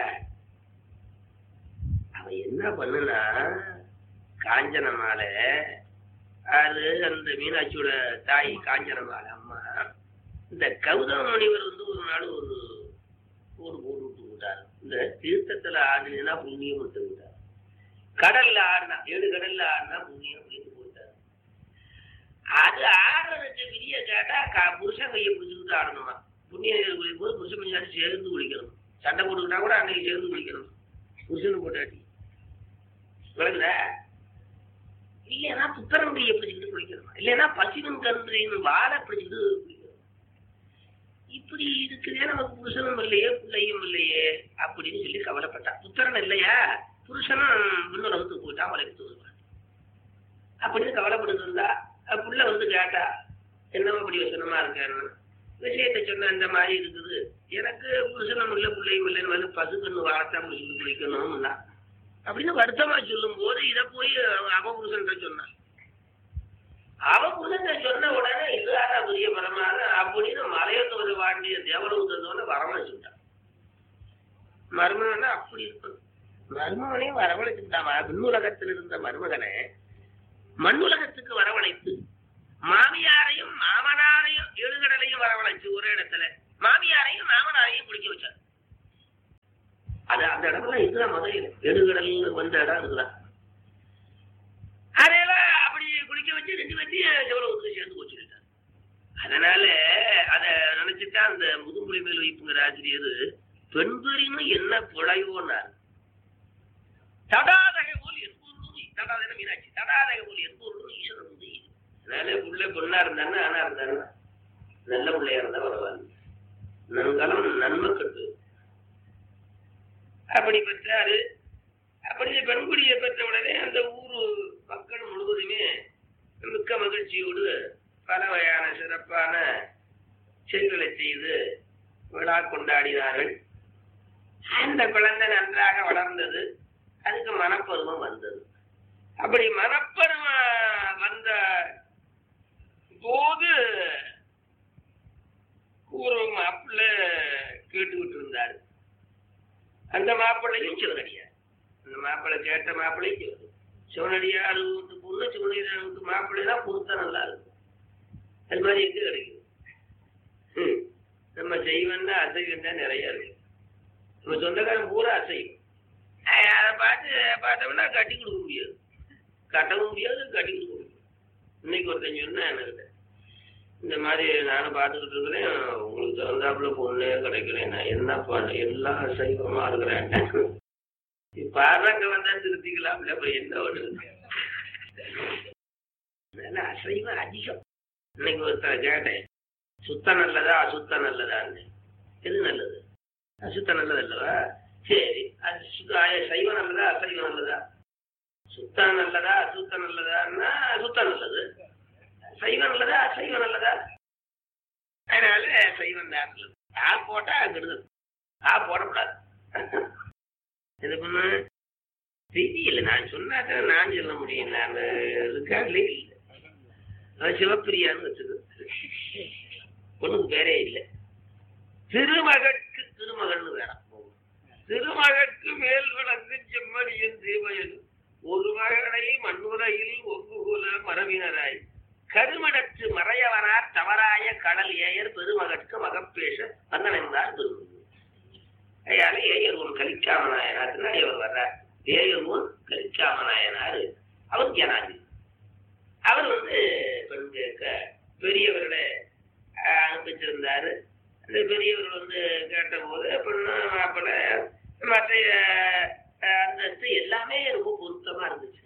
அவன் என்ன பண்ணுனா, காஞ்சன மாலை, அது அந்த மீனாட்சியோட தாய் காஞ்சன மாலை அம்மா, இந்த கௌதம முனிவர் வந்து ஒரு நாள் ஒரு போட்டு விட்டு விட்டாரு. இந்த தீர்த்தத்துல ஆடுனா புண்ணியம் விட்டு விட்டாரு, கடல்ல ஆடினா 7 கடல்ல ஆடினா புண்ணியம் அப்படின்னு போயிட்டாரு. அது ஆடுறதுக்கு விதிய கேட்டா புருஷன் கையை பிடிச்சிக்கிட்டு ஆடணுமா, புண்ணியம் குளிக்கும் போது புருஷன் கொஞ்சம் சேர்ந்து குளிக்கணும், சண்டை போட்டுக்கிட்டா கூட அன்னைக்கு சேர்ந்து குளிக்கணும், புருஷனு போட்டாட்டி விளக்குத. இல்லைன்னா புத்தரன் கையை பிடிச்சிக்கிட்டு குளிக்கணும், இல்லைன்னா பசிவன் கன்றின் வாழை பிடிச்சிக்கிட்டு குளிக்கணும். இப்படி இருக்குதே, நமக்கு புருஷனும் இல்லையே பிள்ளையும் இல்லையே அப்படின்னு சொல்லி கவலைப்பட்டான். புத்திரன் இல்லையா, புருஷனும் விண்ணுலகத்துக்கு போயிட்டா, மலைக்கு வருவான் அப்படின்னு கவலைப்பட்டு இருந்தா. புள்ள வந்து கேட்டா, என்னவோ அப்படி வசனமா இருக்காருன்னு விஷயத்தை சொன்ன, இந்த மாதிரி இருக்குது, எனக்கு புருஷனும் இல்லை பிள்ளையும் இல்லைன்னு வந்து பசுக்கண்ணு வாழத்தான் புருஷனுக்கு குளிக்கணும்னா அப்படின்னு வருத்தமா சொல்லும் போது இதை போய் அவ புருஷன் சொன்னான். அவ புருஷன் சொன்ன உடனே இதுதான பெரிய பரமான அப்படின்னு மலையத்தோடு வாண்டிய தேவலோகத்தோட வரவழைச்சுட்டான். மருமகனை அப்படி இருக்கும், மருமகனையும் வரவழைச்சுட்டான். விண்ணுலகத்தில் இருந்த மருமகனை மண்ணுலகத்துக்கு வரவழைத்து மாமியாரையும் மாமனாரையும் எழுகடலையும் வரவழைச்சு ஒரே இடத்துல மாமியாரையும் மாமனாரையும் குளிக்க வச்சார். அது அந்த இடம்லாம் இதுதான் மதுரையில் எழுகடல் வந்த இடம் இருக்குதான். அதையெல்லாம் அப்படி குளிக்க வச்சு 2 பேர்த்தையும் சிவலோகத்துக்கு சேர்ந்து வச்சுக்கிட்டார். அதனால அத நினைச்சுட்டா அந்த முதுமொழி மேல் வைப்புங்கிற ஆசிரியர் பெண்பெரினும் என்ன புழையோன்னார். தடாதகை போல் என்பூர்னு தடாதக மீனாட்சி தடாதகை போல் என்பூர்னு ஈஸ்வரன். அதனால புள்ள பொண்ணா இருந்தானே ஆனா இருந்தானே நல்ல பிள்ளையா இருந்தா பரவாயில்ல. நன்காலம் நன்மை கட்டு அப்படி பெற்றாரு. அப்படி பெண்குடியை பெற்ற உடனே அந்த ஊரு மக்கள் முழுவதுமே மிக்க மகிழ்ச்சியோடு பல வகையான சிறப்பான செயல்களை செய்து விழா கொண்டாடினார்கள். அந்த குழந்தை நன்றாக வளர்ந்தது. அதுக்கு மனப்பருவம் வந்தது. அப்படி மனப்பருவம் வந்த போது ஒரு மாப்பிள்ளை கேட்டுக்கிட்டு இருந்தாரு. அந்த மாப்பிள்ளையும் சிவனடியார். அந்த மாப்பிள்ளை கேட்ட மாப்பிள்ளையும் சிவனடியார் வீட்டு பொண்ணு சிவனடியார் வீட்டு மாப்பிள்ளைதான் பொறுத்தா நல்லா இருக்கும். அது மாதிரி எங்க கிடைக்கும்? நம்ம செய்வன்னா அசைவம் தான் நிறைய இருக்கு. நம்ம சொந்தக்காரன் பூரா அசைவம். அதை பார்த்தோம்னா கட்டி கொடுக்க முடியாது, கட்டவும் முடியாது, கட்டி கொடுக்க முடியாது. இன்னைக்கு ஒருத்தன் சொன்னா எனக்கு இந்த மாதிரி நானும் பார்த்துக்கிட்டு இருக்கிறேன், உங்களுக்கு தகுந்தாப்புல பொண்ணே கிடைக்கிறேன், நான் என்ன பண்ண எல்லாம் அசைவமா இருக்கிறேன். பாருங்க வந்தா திருத்திக்கலாம். அப்புறம் என்ன ஒண்ணு அசைவம் அதிகம். இன்னைக்கு ஒருத்தர் கேட்டேன், சுத்தம் நல்லதா அசுத்தம் நல்லதான்னு. எது நல்லது? அசுத்தம் நல்லது அல்லவா? சரி, அது சைவம் நல்லதா அசைவம் நல்லதா? சுத்தம் நல்லதா அசுத்தம் நல்லதான்னா சுத்தம் நல்லது. சைவம் நல்லதா அசைவம் நல்லதா? அதனால சைவம் தான் நல்லது. போட்டா கெடுதல். போடக்கூடாது. இது பண்ணு தெரியல. நான் சொன்னாக்க நான் சொல்ல முடியும். நான் இருக்காங்களே இல்லை. சிவப்பிரியான்னு வச்சுது. பொண்ணுக்கு பேரே இல்லை. திருமகற்கு திருமகன்னு வேற. திருமகற்கு மேல் விளங்கு செம்மறியின் தீமையில் ஒரு மகனை மண்ணுரையில் ஒங்குகுல மரபினராய் கருமடத்து மறையவனார் தவறாய கடல் ஏயர் பெருமகற்கு மகப்பேச வந்தனைந்தார் திருமணம். அதனால ஏயர் ஒன் கலிக்காமநாயனார் இவர் வர்றார். ஏயர் ஒன் கலிக்காமநாயனார் அவர் ஜனாதி. அவர் பெண் கேட்க பெரியவர்களை அனுப்பிச்சிருந்தாரு. அந்த பெரியவர்கள் கேட்ட போது பெண்ணு மாப்பிள்ளை மற்ற அந்தஸ்து எல்லாமே ரொம்ப பொருத்தமா இருந்துச்சு.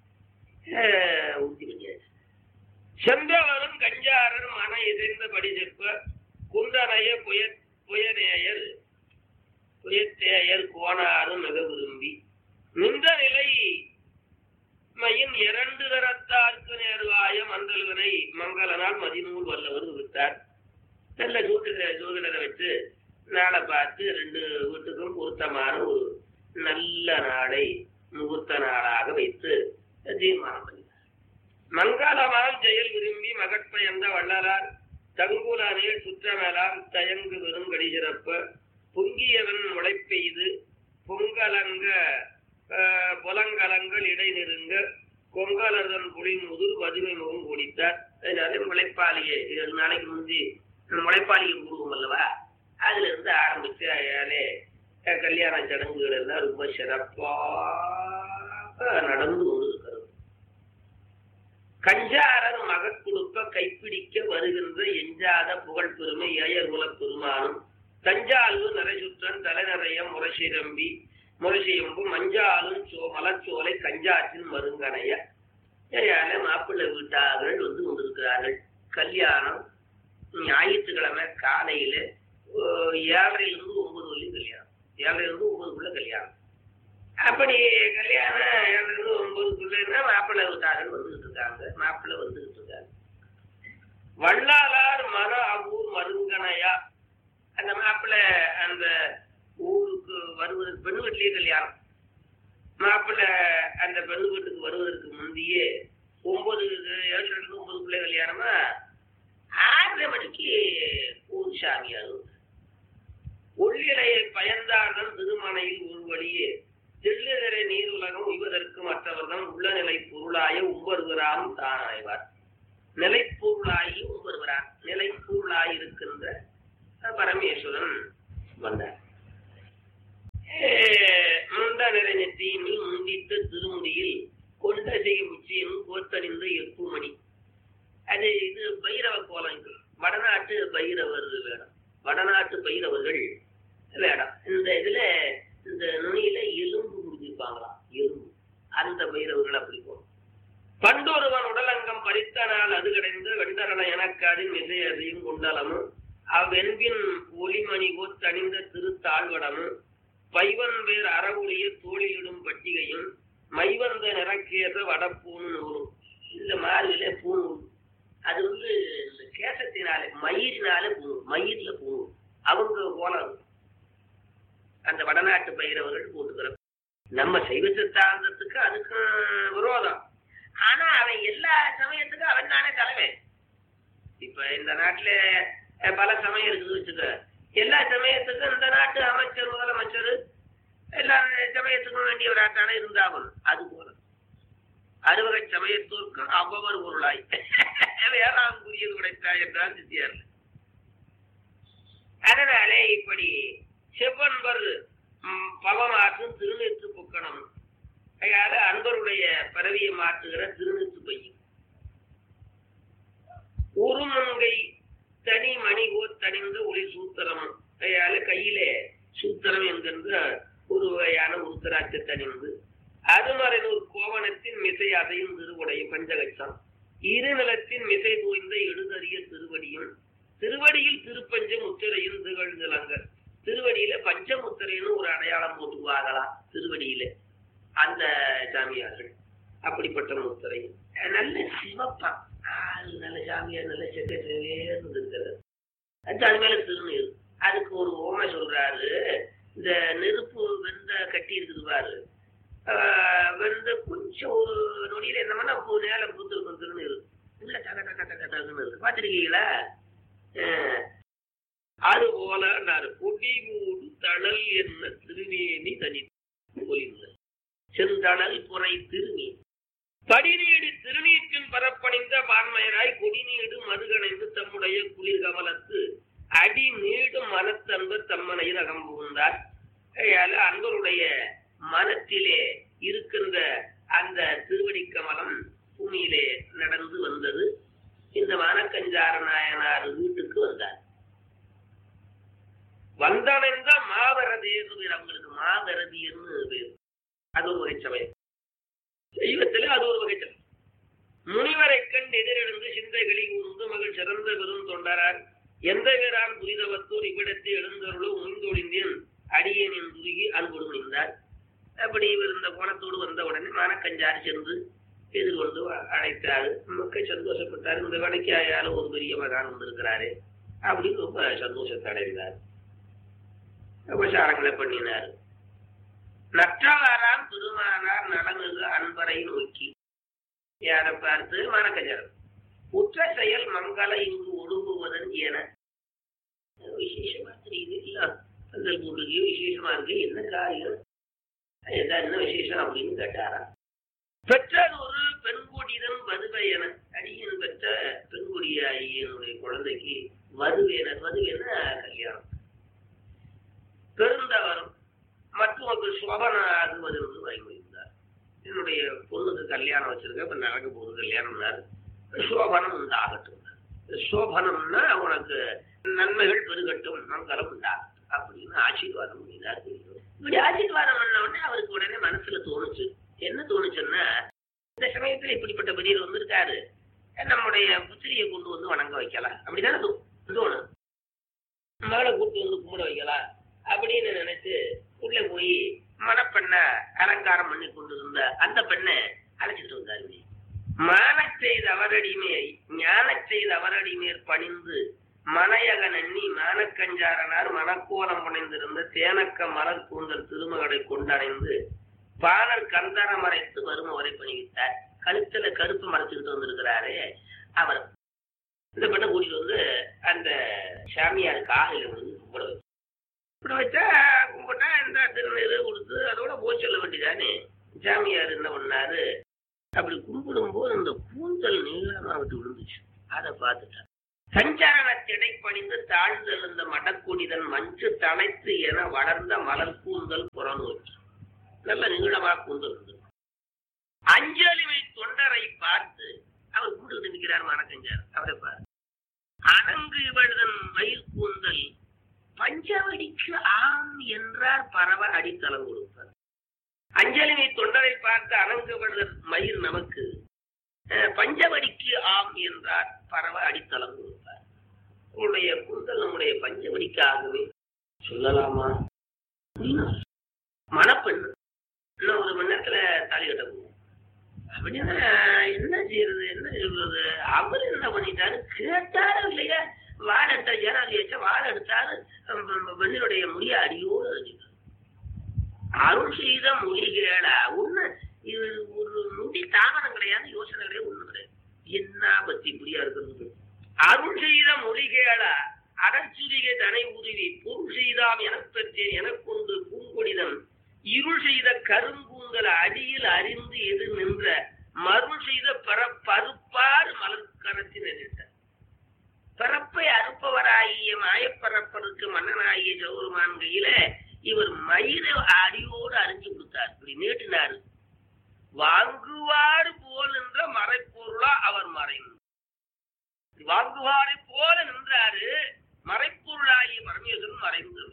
ஊட்டி பண்ணியாச்சு. சென்றவரும் கஞ்சாரரும் மன இசைந்த படி செற்ப குந்தனைய புயநேயர் புயத்தேயர் கோணாரும் மிக விரும்பி நின்ற நிலை மையின் 2 தரத்தார்க்கு நேர்வாய மந்தல்வனை மங்களனால் மதிநூல் வல்லவர் விட்டார். நல்ல சூதனரை வச்சு நாளை பார்த்து 2 வீட்டுக்கும் பொருத்தமான ஒரு நல்ல நாளை முகூர்த்த நாளாக வைத்து தீர்மானம் பண்ணினார். மங்களமால் செயல் விரும்பி மகட்பயந்த வள்ளலார் தங்குலானில் சுற்றமேலால் தயங்கு வெறும் கடி சிறப்ப பொங்கியவன் முளைப்பெய்து பொங்கலங்க புலங்கலங்கள் இடை நெருங்க கொங்கலர்தன் புலின் முதுர் வதுமை முகம் கூடித்தார். அதனால முளைப்பாளியை 2 நாளைக்கு முந்தி முளைப்பாளியை கூடுவோம் அல்லவா, அதுல இருந்து ஆரம்பிச்சு அயாலே கல்யாண சடங்குகள் எல்லாம் ரொம்ப சிறப்பாக நடந்து கொண்டிருக்கிறது. கஞ்சாரர் மகக்குடுப்ப கைப்பிடிக்க வருகின்ற எஞ்சாத புகழ் பெருமை ஏயர் குல பெருமானும் தஞ்சாலு நரைசுற்றன் தலைநறைய முரசியம்பு மஞ்சாலும் மலச்சோலை கஞ்சாற்றின் மருங்கனைய மாப்பிள்ளை வீட்டார்கள் கொண்டிருக்கிறார்கள். கல்யாணம் ஞாயிற்றுக்கிழமை காலையில 7:30 to 9 வரையும் கல்யாணம். 7:30 to 9 கல்யாணம். அப்படி கல்யாணம் 7:30 to 9 மாப்பிள்ளை வீட்டார்கள் வந்துகிட்டு இருக்காங்க. மாப்பிள்ளை வந்துகிட்டு இருக்காங்க. வள்ளாளார் மர அபூர் மருங்கனையா அந்த மாப்பிள்ளை அந்த ஊருக்கு வருவதற்கு பெண்ணு வீட்டிலேயே கல்யாணம். மாப்பிள்ளை அந்த பெண்ணு வீட்டுக்கு வருவதற்கு முந்தையே 7:30 to 9 கல்யாணமா 6:30 மணிக்கு ஊர் சாமியார் உள்ளிலையை பயந்தார்கள் திருமணையில் ஒரு வழியே தெள்ளிதரை நீர் உலகம் உய்வதற்கு மற்றவர்தான் உள்ள நிலை பொருளாய உம்பருகிறாம் தானாய்வார். நிலைப்பொருளாகி வருகிறார். நிலைப்பொருளாய் இருக்கின்ற பரமேஸ்வரன் வந்தார். முண்ட நிறை நெற்றியில் முந்தித்த திருமுடியில் கொண்ட செய்யும் உச்சியனும் கோத்தணிந்த எப்புமணி. அது இது பைரவ கோலங்கள். வடநாட்டு பைரவர் வேடம், வடநாட்டு பைரவர்கள் வேடம். இந்த இதுல இந்த நுனியில எலும்பு குடிச்சிருப்பாங்களாம், எலும்பு. அந்த பைரவர்கள் அப்படி போகும். பண்டொருவன் உடலங்கம் பறித்தனால் அது கிடைந்து வெண்டரண எனக்காடின் மிசை அதையும் கொண்டாலமும் அவ்வென்பின் ஒளிமணி கோத்தணிந்த திருத்தாழ்வடமும் பைவன் வேர் அறவுளிய தோழியிடும் பட்டிகையும் மைவந்த நிறக்கேச வடப்பூணு நூலும். இந்த மார்பில பூணு, அது இந்த கேசத்தினால மயிரினால பூணு, மயிர்ல பூணு. அவங்க போல அந்த வடநாட்டு பைரவர்கள் போட்டுக்கிற நம்ம சைவ சித்தாந்தத்துக்கு அதுக்கு விரோதம். ஆனா அவன் எல்லா சமயத்துக்கும் அவன் தானே தலைமை. இப்ப இந்த நாட்டுல பல சமயம் இருக்குது வச்சுக்க. எல்லா சமயத்துக்கும் இந்த நாட்டு அமைச்சர் முதலமைச்சர் எல்லா சமயத்துக்கும் வேண்டியவராட்டான இருந்தாலும் அது போல அறுவகை சமயத்திற்கும் அவ்வவர் பொருளாய் வேளாங்குரியது உடைத்தாய் என்றால் சித்தியார். அதனாலே இப்படி செவ்வன்பர் பவமாற்றும் திருநெற்று புக்கணம், அதாவது அன்பருடைய பரவியை மாற்றுகிற திருநெற்று பையன். உருமங்கை தனி மணிகோ தணிந்த ஒளி சூத்திரமும், அதால கையிலே சூத்திரம் என்கின்ற ஒரு வகையான உருத்தராட்ச தணிந்து அதுமறைநூறு கோவணத்தின் மிசை அதையும் திருவுடைய பஞ்சகட்சம் இருநிலத்தின் மிசை தோய்ந்த எழுதறிய திருவடியும் திருவடியில் திருப்பஞ்ச முத்திரையும் திகழ்நிலங்கள். திருவடியில பஞ்சமுத்திரைன்னு ஒரு அடையாளம் போட்டுவாங்களாம் திருவடியில அந்த சாமியார்கள். அப்படிப்பட்ட முத்திரை நல்ல சிவப்பா, நல்ல சாமியார், நல்ல செக்கேர்ந்து இருக்கிறது. அது மேல திருநீர். அதுக்கு ஒரு ஓமை சொல்றாரு. இந்த நெருப்பு வெந்த கட்டி இருக்குது பாரு, வெந்த கொஞ்சம் ஒரு நொடியில என்ன பண்ணா நேர பூத்திருக்கும் திருநீர். இல்ல டக டக டக டகுன்னு இருக்கு. பார்த்திருக்கீங்களா? அது போல கொடி மூடு தழல் என்ன திருவேணி தனி பொலிந்த செந்தழல் புரை திருநீ படிநீடு திருநீற்றின் பரப்பணிந்த பான்மையராய் கொடிநீடு மதுகணைந்து தம்முடைய குளிர் கமலத்து அடி நீடு மனத்தன்பர் தம்மனையில் அகம்புகுந்தார். அன்பருடைய மனத்திலே இருக்கின்ற அந்த திருவடி கமலம் பூமியிலே நடந்து வந்தது. இந்த மானக்கஞ்சார நாயனார் வீட்டுக்கு வந்தார். வந்தடைந்த மாவரதேன்னு பேர் அவங்களுக்கு. மாவரதின்னு பேர். அது ஒரு வகை சமயம். தெய்வத்திலே அது ஒரு வகை சமயம். முனிவரை கண்டு எதிரெழுந்து சிந்தைகளி உண்டு மகள் சிறந்த பெரும் தொண்டரார் எந்த வீரான் புரிதவத்தூர் இவ்விடத்தை எழுந்தருளும் முயந்தொழிந்தேன் அடியேனின் துருகி அன்போடு முடிந்தார். அப்படி இவர் இந்த கோணத்தோடு வந்த உடனே மானக்கஞ்சாறு சென்று எதிர்கொண்டு அழைத்தாரு. மக்கள் சந்தோஷப்பட்டார். இந்த வடக்கையால ஒரு பெரிய மகான் வந்திருக்கிறாரு அப்படின்னு ரொம்ப சந்தோஷத்தை அடைந்தார். உபசாரங்களை பண்ணினார். நற்றவாராம் பெருமானார் நலமிகு அன்பரை நோக்கி யாரை பார்த்து மானக்கஞ்சாரம் உற்ற செயல் மங்கள இங்கு ஒடுங்குவதன் என விசேஷமா தெரியுது. இல்ல பந்தல் போட்டுக்கு விசேஷமா இருக்கு, என்ன காரியம், என்ன விசேஷம் அப்படின்னு கேட்டாரா. பெற்றது ஒரு பெண்குடிதன் வதுவையன, அடியன் பெற்ற பெண்குடியாயினுடைய குழந்தைக்கு வதுவேனர். வதுவேன கல்யாணம். பெருந்தவரும் மற்றும் ஒரு சோபன ஆகுவது என்று வாங்கியிருந்தார். என்னுடைய பொண்ணுக்கு கல்யாணம் வச்சிருக்க, இப்ப நடக்க போகுது கல்யாணம்னாரு. சோபனம் உண்டாகட்டும். சோபனம்னா உனக்கு நன்மைகள் பெருகட்டும், மங்களம் உண்டாகட்டும் அப்படின்னு ஆசீர்வாதம் பண்ணினார். இப்படி ஆசீர்வாதம் பண்ண உடனே அவருக்கு உடனே மனசுல தோணுச்சு. என்ன தோணுச்சுன்னா, இந்த சமயத்துல இப்படிப்பட்ட பெரியவர் வந்திருக்காரு, நம்முடைய புத்திரியை கொண்டு வந்து வணங்க வைக்கலாம் அப்படிதானே தோணும். மகளை கூட்டு வந்து கும்பிட வைக்கலாம் அப்படின்னு நினைச்சு உள்ள போய் மணப்பெண்ணை அலங்காரம் பண்ணி கொண்டு இருந்த அந்த பெண்ணை அழைச்சிட்டு வந்தாரு. மானச் செய்த அவரடிமேல் ஞானச் செய்த அவரடிமேற் பணிந்து மனையக நன்னி மானக்கஞ்சாரனார் மனக்கோலம் புனைந்திருந்த தேனக்க மலர் கூந்தல் திருமகளை கொண்டடைந்து பாலர் கந்தர மறைத்து வரும் அவரை பணிவித்தார். கழுத்துல கருப்பு மறைச்சுக்கிட்டு வந்திருக்கிறாரு அவர். இந்த பெண்ணை கூட்டிட்டு வந்து அந்த சாமியார் காலையில வந்து கும்பிட வச்சு இப்படி வச்சா கும்பிட்டா இந்த திருநீர் கொடுத்து அதோட போய் சொல்ல வேண்டியதானே. சாமியார் என்ன பண்ணாரு, அப்படி கும்பிடும் போது அந்த கூந்தல் நீளமா விட்டு விழுந்துச்சு. அதை பார்த்துட்டான். சஞ்சாரண திடைப்பணிந்து தாழ்ந்தல் இந்த மடக்குடிதன் மஞ்சு தழைத்து என வளர்ந்த மலர் கூந்தல் புறநோக்கி நல்ல நீளமா கூந்தல் இருந்தது. அஞ்சலிமை தொண்டரை பார்த்து அவர் கூட்டு நிற்கிறார் மானக்கஞ்சார். அவரை பார்த்து அணங்கு இவழ்தன் மயில் கூந்தல் பஞ்சவடிக்கு ஆம் என்றார் பரவ அடித்தளம் கொடுப்பார். அஞ்சலிமை தொண்டரை பார்த்து அணங்கு இவழ்தன் மயில் நமக்கு பஞ்சவடிக்கு ஆம் என்றார் பரவ அடித்தளம் கொடுப்பார். உங்களுடைய கூந்தல் நம்முடைய பஞ்சவடிக்காகவே சொல்லலாமா? மணப்பெண் இன்னும் ஒரு மணி நேரத்துல தாலி கட்ட போகும் அப்படின்னா என்ன செய்யறது, என்ன சொல்றது? அவர் என்ன பண்ணிட்டாரு கேட்டாரு இல்லையா? வாழை எடுத்தா ஜனாதி வச்சா வாழை எடுத்தாரு பெண்ணினுடைய முடிய அடியோடு அறிஞ்சிட்டாரு. அருள் செய்த மொழிகளா ஒண்ணு இது ஒரு முடி தாமரம் கிடையாது, யோசனை கிடையாது, ஒண்ணு கிடையாது. என்ன பத்தி இப்படியா இருக்கிறது? அருள் செய்த மொழிகளா அடச்சுரிகை தனை உருவி பொருள் செய்தாம் எனப் பெற்றேன் எனக்கொண்டு பூங்கொடிதன் இருள் செய்த கருங்கூந்தல் அடியில் அறிந்து எதிர் நின்ற மருள் செய்த பருப்பார் மலர்கரத்தில் நின்றார். பரப்பை அறுப்பவராகிய மாயப்பரப்பருக்கு மன்னனாகிய சௌருமான் கையில இவர் மயிர அடியோடு அறிஞ்சு கொடுத்தார். இப்படி நீட்டினாரு. வாங்குவாறு போல் என்ற மறைப்பொருளா அவர் மறைந்தார். வாங்குவாரை போல நின்றாரு. மறைப்பொருளாகிய பரமேஸ்வரன் மறைந்தது.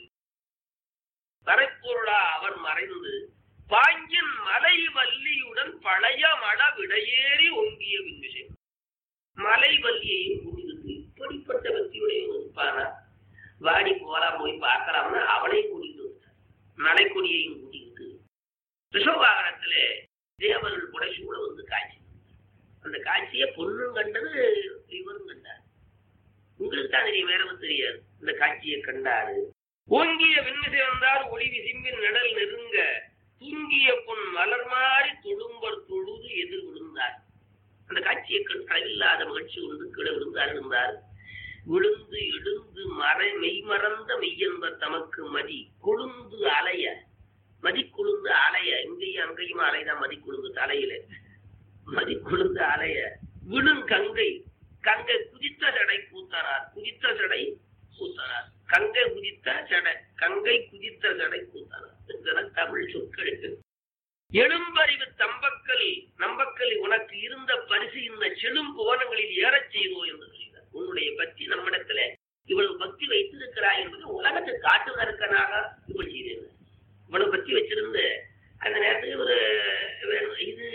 மறைப்பொருளா அவர் மறைந்து பாங்கின் மலை வல்லியுடன் பழைய மட விடையேறி ஒங்கிய விஷயம் மலை வல்லியையும் கூட்டிக்கிட்டு இப்படிப்பட்ட பக்தியுடைய இருப்பானா? வாடி போலாம் போய் பார்க்கலாம்னா அவளையும் கூட்டிட்டு வந்தார். மலைக்கொடியையும் கூட்டிக்கிட்டு ரிஷவாகனத்துல தேவர்கள் கூட சூழ வந்து காட்சி. அந்த காட்சியை பொண்ணும் கண்டது, இவரும் கண்டார். உங்களுக்கு தான் தெரியும், வேறவும் தெரியாது. இந்த காட்சியை கண்டாரு. ஓங்கிய விண்மிசை வந்தார் ஒளி விசிம்பின் நிழல் நெருங்க தூங்கிய பொன் மலர் மாறி தொழும்பர் தொழுது எதிர் விழுந்தார். அந்த காட்சியை கண்டு அளவில்லாத மகிழ்ச்சி கொண்டு கீழே விழுந்தார். விழுந்து எழுந்து மெய்மறந்த மெய்யென்பர் தமக்கு மதி கொழுந்து அலைய, மதி கொழுந்து அலைய, இங்கேயும் அங்கேயும் அலைதான் மதி கொழுந்து தலையில மதி கொழுந்து அலைய விழுங்கங்கை கங்கை குதித்த சடை கூத்தனார். குதித்த சடை கூத்தனார். கங்கை குதித்த சடை, கங்கை குதித்த சடை கூத்தனார். தமிழ் சொற்களுக்கு எழும்பறிவு தம்பக்கல் நம்பக்கல் உனக்கு இருந்த பரிசு இந்த செழும் புவனங்களில் ஏறச் செய்தோ என்று சொல்கிறார். உன்னுடைய பக்தி நம்மிடத்துல இவ்வளவு பக்தி வைத்திருக்கிறாய் என்பது உலகத்தை காட்டுவதற்கனாக இப்படி செய்தது. இவ்வளவு பக்தி வச்சிருந்து அந்த நேரத்துக்கு ஒரு இது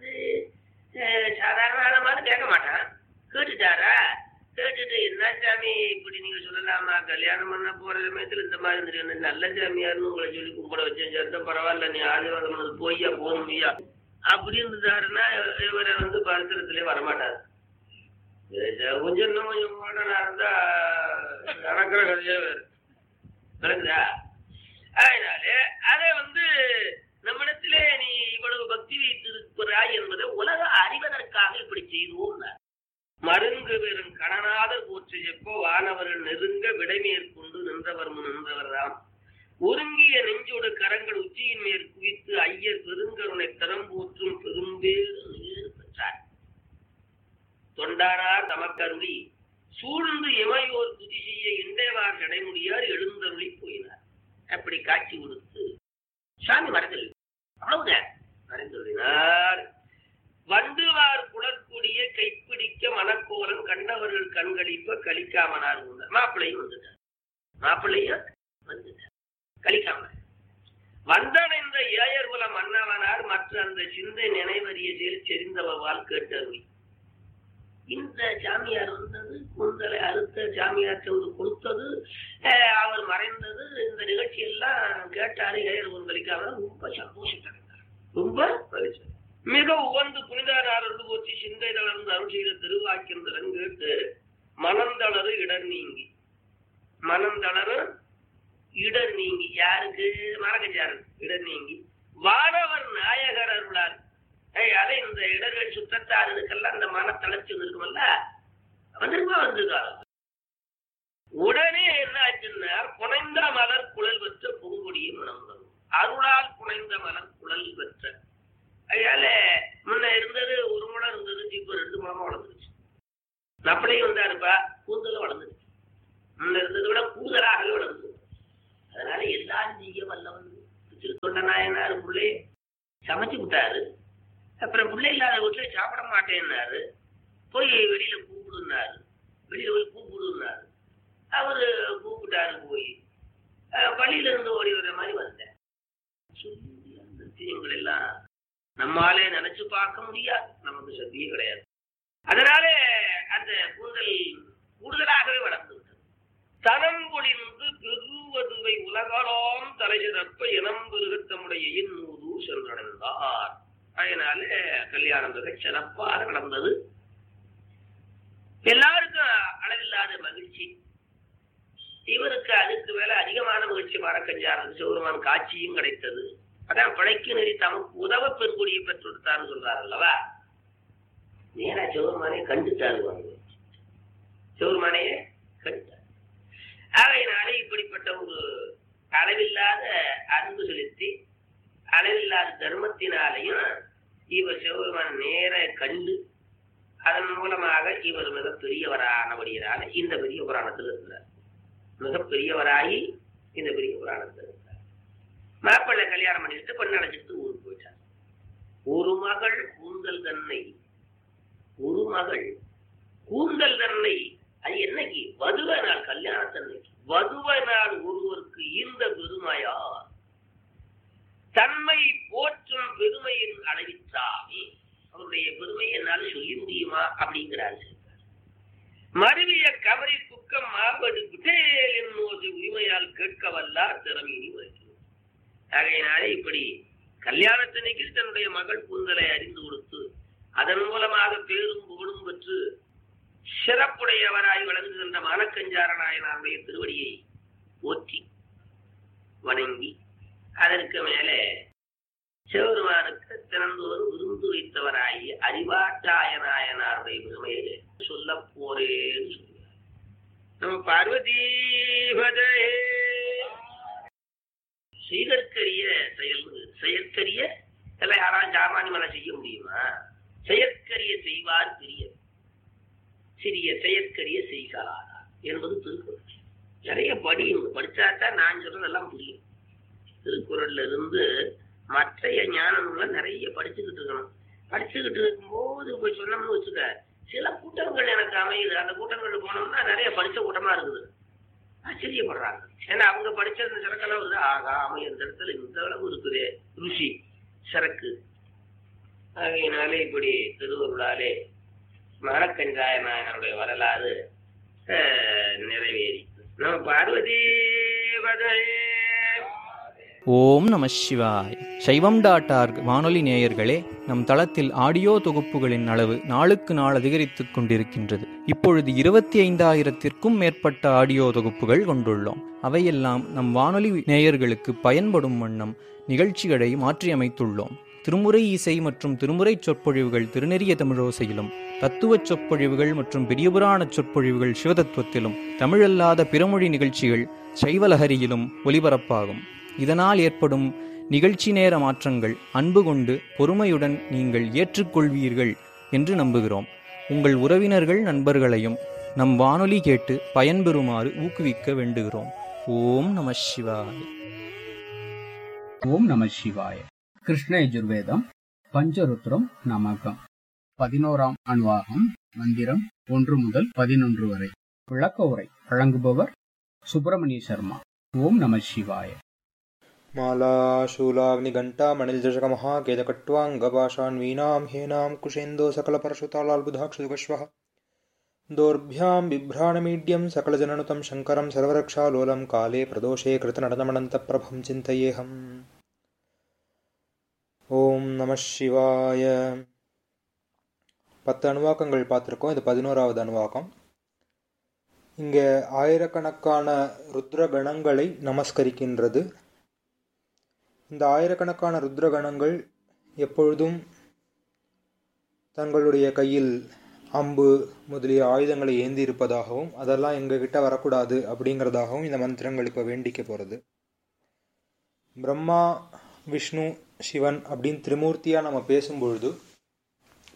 சாதாரண ஆளமான கேட்க மாட்டான். கேட்டுட்டாரா? கேட்டுட்டு என்ன சாமி இப்படி நீங்க சொல்லலாமா? கல்யாணம் பண்ண போற சமயத்துல இந்த மாதிரி தெரியும், நல்ல சாமியார்னு உங்களை சொல்லி கும்பிட வச்சேன், சேர்த்த பரவாயில்ல, நீ ஆசீர்வாதம் பண்ணது போய்யா போகணுமையா அப்படி இருந்துட்டாருன்னா இவரை பரிசரத்திலே வரமாட்டாரு. கொஞ்சம் இன்னும் கொஞ்சம் மாடனா இருந்தா நடக்கிற கதையே வேறு விளங்குதா? அதனாலே அதை நம்மிடத்திலே நீ இவ்வளவு பக்தி வைத்திருக்கிறாய் என்பதை உலக அறிவதற்காக இப்படி செய்துவோம். மருங்கு பெரும் கணநாதர் போற்று எப்போ வானவர்கள் நெருங்க விடைமேற்கொண்டு நின்றவர் தாம் ஒருங்கிய நெஞ்சோடு கரங்கள் உச்சியின் மேல் குவித்து ஐயர் பெருங்கருணை தரம் போற்றும் பெரும்பேறு பெற்றார். தொண்டானார் தமக்கருளி சூழ்ந்து இமையோர் துதி செய்ய இண்டேவார் நடைமுடியார் எழுந்தருளி போயினார். அப்படி காட்சி கொடுத்து சாமி மறைந்தல் அவ்வளவுதான் மறைந்துள்ளார். வண்டுவார் குளற்கூடிய கைப்பிடிக்க மனக்கோலம் கண்டவர்கள் கண்களிப்ப கலிக்காமனார் இருந்தார். மாப்பிள்ளையும் வந்துட்டார். மாப்பிள்ளையும் வந்துட்டார் கலிக்காமனார். வந்தடைந்த ஏயர்குல மன்னவனார் மற்ற அந்த சிந்தை நினைவறிய செயல் செறிந்தவால் கேட்டருள். இந்த சாமியார் வந்தது, கூந்தலை அறுத்த சாமியார் கொடுத்தது, அவர் மறைந்தது, இந்த நிகழ்ச்சி எல்லாம் கேட்டாரு. ஏயர்குல கலிக்காமனார் ரொம்ப சந்தோஷப்பட்டார். ரொம்ப மகிழ்ச்சி. மிக உகந்து புனிதார் போச்சு சிந்தை தளர்ந்து அருள் செய்த திருவாக்கியந்தரன் கேட்டு மனந்தளரு இடர் நீங்கி. மனந்தளரு இடர் நீங்கி யாருக்கு? மரகச்சாரு இடர் நீங்கி வானவர் நாயகர் அருளார். அதை இந்த இடர்கள் சுத்தத்தார் இதுக்கெல்லாம் இந்த மனத்தளர்ச்சி இருக்குமல்ல வந்திருக்காரு. உடனே என்ன ஆச்சுன்னா புனைந்த மலர் குழல் பெற்ற பூங்கொடியும் மனம் தரும். அருளால் புனைந்த மலர் குழல் பெற்ற அதனால முன்ன இருந்தது ஒரு முளம் இருந்தது, இப்ப 2 முளமா வளர்ந்துருச்சு. நப்பளையும் வந்தாருப்பா, கூந்தலும் வளர்ந்துருச்சு. முன்ன இருந்ததை விட கூடுதலாகவே வளர்ந்து. அதனால எல்லாரும் செய்ய வல்லவன். திருத்தொண்ட நாயனார் பிள்ளை சமைச்சு விட்டாரு. அப்புறம் பிள்ளை இல்லாத வீட்டுல சாப்பிட மாட்டேன்னாரு. போய் வெளியில கூப்பிடுனாரு. வெளியில போய் கூப்பிடுனாரு. அவரு கூப்பிட்டாரு. போய் வழியில இருந்து ஓடி வர்ற மாதிரி வந்தேன். சொல்லி அந்த விஷயங்கள் எல்லாம் நம்மாலே நினைச்சு பார்க்க முடியாது. நமக்கு சக்தியே கிடையாது. அதனால அந்த கூந்தல் கூடுதலாகவே வளர்ந்து விட்டது. தனம் பொழிந்து பெருவதுவை உலகலாம் தலைசிறப்ப இனம் பெருகத்தமுடைய இன்னூறு சென்றடைந்தார். அதனால கல்யாணம் மிக சிறப்பாக நடந்தது. எல்லாருக்கும் அளவில்லாத மகிழ்ச்சி. இவருக்கு அதுக்கு மேல அதிகமான மகிழ்ச்சி. மரக்கஞ்சாரது சிவருமான் காட்சியும் கிடைத்தது. அதான் பிழைக்கு நெறி தமக்கு உதவ பெருங்குடியை பெற்றுத்தான்னு சொல்றாரு அல்லவா. நேரா சிவருமானே கண்டுட்டாரு. சிவருமானையே கண்டுட்டார். ஆகையினாலே இப்படிப்பட்ட ஒரு அளவில்லாத அன்பு செலுத்தி அளவில்லாத தர்மத்தினாலையும் இவர் சிவருமான் நேர கண்டு அதன் மூலமாக இவர் மிகப்பெரியவரானபடியினால இந்த பெரிய புராணத்தில் இருக்கிறார். மிகப்பெரியவராகி இந்த பெரிய புராணத்தில் இருக்கிறார். மாப்பிள்ளை கல்யாணம் பண்ணிட்டு பெண் அழைச்சிட்டு ஊருக்கு போயிட்டார். ஒரு மகள் கூந்தல் தன்னை, ஒரு மகள் கூந்தல் தன்னை. அது என்னைக்கு? வதுவ நாள், கல்யாணத்தன்னைக்கு. வதுவ நாள் ஒருவருக்கு ஈர்ந்த பெருமையா தன்மை போற்றும் பெருமையின் அளவிற்றாமே. அவருடைய பெருமையை என்னால சொல்லி முடியுமா அப்படிங்கிறாரு. மருவிய கவரி துக்கம் மார்படு விட்டேல் என்னோது உரிமையால் கேட்க வல்லார் திறமையினி வைக்கிறது. ஆகையினாலே இப்படி கல்யாணத்தன்னைக்கு தன்னுடைய மகள் கூந்தலை அறிந்து கொடுத்து அதன் மூலமாக பேரும் புகழும் பெற்று சிறப்புடையவராய் விளங்குகின்ற மானக்கஞ்சார நாயனாருடைய திருவடியை ஓற்றி வணங்கி அதற்கு மேலே சிவருமானுக்கு திறந்தோறு விருந்து வைத்தவராகி அறிவாட்டாய நாயனாருடைய பெருமையை சொல்ல போறேன்னு சொல்லுவார். நம்ம பார்வதீபதே செய்தற்கரிய செயற்கரிய எல்லாம் யாராலும் சாமானி மேல செய்ய முடியுமா? செயற்கரிய செய்வார் பெரிய சிறிய செயற்கரிய செய்கிறாரா என்பது திருக்குறள். நிறைய படிச்சாதான் நான் சொல்றதெல்லாம் புரியும். திருக்குறள்ல இருந்து மற்றைய ஞான நூலை நிறைய படிச்சுக்கிட்டு இருக்கணும். படிச்சுக்கிட்டு இருக்கும்போது போய் சொன்னோம்னு வச்சுக்க, சில கூட்டங்கள் எனக்கு அமையுது. அந்த கூட்டங்கள் போனோம்னா நிறைய படிச்ச கூட்டமா இருக்குது. ஆச்சரியப்படுறாங்க. ஏன்னா அவங்க படிச்ச சரக்கெல்லாம் வருது. ஆகா, அவன் இந்த இடத்துல இந்த அளவு இருக்குது ருசி சரக்கு. ஆகையினாலே இப்படி திருவருளாலே மரக்கஞ்சாய நாயனுடைய வரலாறு நிறைவேறி நம்ம பார்வதி ஓம் நம சிவாய். சைவம்.org வானொலி நேயர்களே, நம் தளத்தில் ஆடியோ தொகுப்புகளின் அளவு நாளுக்கு நாள் அதிகரித்துக் கொண்டிருக்கின்றது. இப்பொழுது 25,000-க்கும் மேற்பட்ட ஆடியோ தொகுப்புகள் கொண்டுள்ளோம். அவையெல்லாம் நம் வானொலி நேயர்களுக்கு பயன்படும் வண்ணம் நிகழ்ச்சிகளை மாற்றியமைத்துள்ளோம். திருமுறை இசை மற்றும் திருமுறை சொற்பொழிவுகள் திருநெறிய தமிழோசையிலும், தத்துவ சொற்பொழிவுகள் மற்றும் பெரியபுராண சொற்பொழிவுகள் சிவதத்துவத்திலும், தமிழல்லாத பிறமொழி நிகழ்ச்சிகள் சைவலஹரியிலும் ஒலிபரப்பாகும். இதனால் ஏற்படும் நிகழ்ச்சி நேர மாற்றங்கள் அன்பு கொண்டு பொறுமையுடன் நீங்கள் ஏற்றுக்கொள்வீர்கள் என்று நம்புகிறோம். உங்கள் உறவினர்கள் நண்பர்களையும் நம் வானொலி கேட்டு பயன்பெறுமாறு ஊக்குவிக்க வேண்டுகிறோம். ஓம் நம சிவாய. ஓம் நம சிவாய. கிருஷ்ண யஜுர்வேதம் பஞ்சருத்ரம் நமகம் 11ஆம் அணுவாகம் மந்திரம் 1 முதல் 11 வரை. விளக்க உரை வழங்குபவர் சுப்பிரமணிய சர்மா. ஓம் நம சிவாய. மாலா சூலாக்னிகண்டா மணில்ஜஷக மகாகேதகட்வாங்கபாஷான் வீணாம் ஹேனாம் குஷேந்தோ சகல பரசுதாலால்புதாக்ஷுதுகஸ்வஹ தோர்பியாம் பிப்ராணமீட்யம் சகலஜனனுதம் சங்கரம் சர்வரக்ஷாலோலம் காலே பிரதோஷே கிருதநடனமனந்தப்ரபம் சிந்தயேஹம். ஓம் நம சிவாய. 10 அணுவாக்கங்கள் பார்த்துருக்கோம். இது 11வது அணுவாக்கம். இங்கே ஆயிரக்கணக்கான ருத்ரகணங்களை நமஸ்கரிக்கின்றது. இந்த ஆயிரக்கணக்கான ருத்ரகணங்கள் எப்பொழுதும் தங்களுடைய கையில் அம்பு முதலிய ஆயுதங்களை ஏந்தி இருப்பதாகவும் அதெல்லாம் எங்ககிட்ட வரக்கூடாது அப்படிங்கிறதாகவும் இந்த மந்திரங்கள் இப்போ வேண்டிக்க போகிறது. பிரம்மா, விஷ்ணு, சிவன் அப்படின்னு திரிமூர்த்தியாக நம்ம பேசும்பொழுது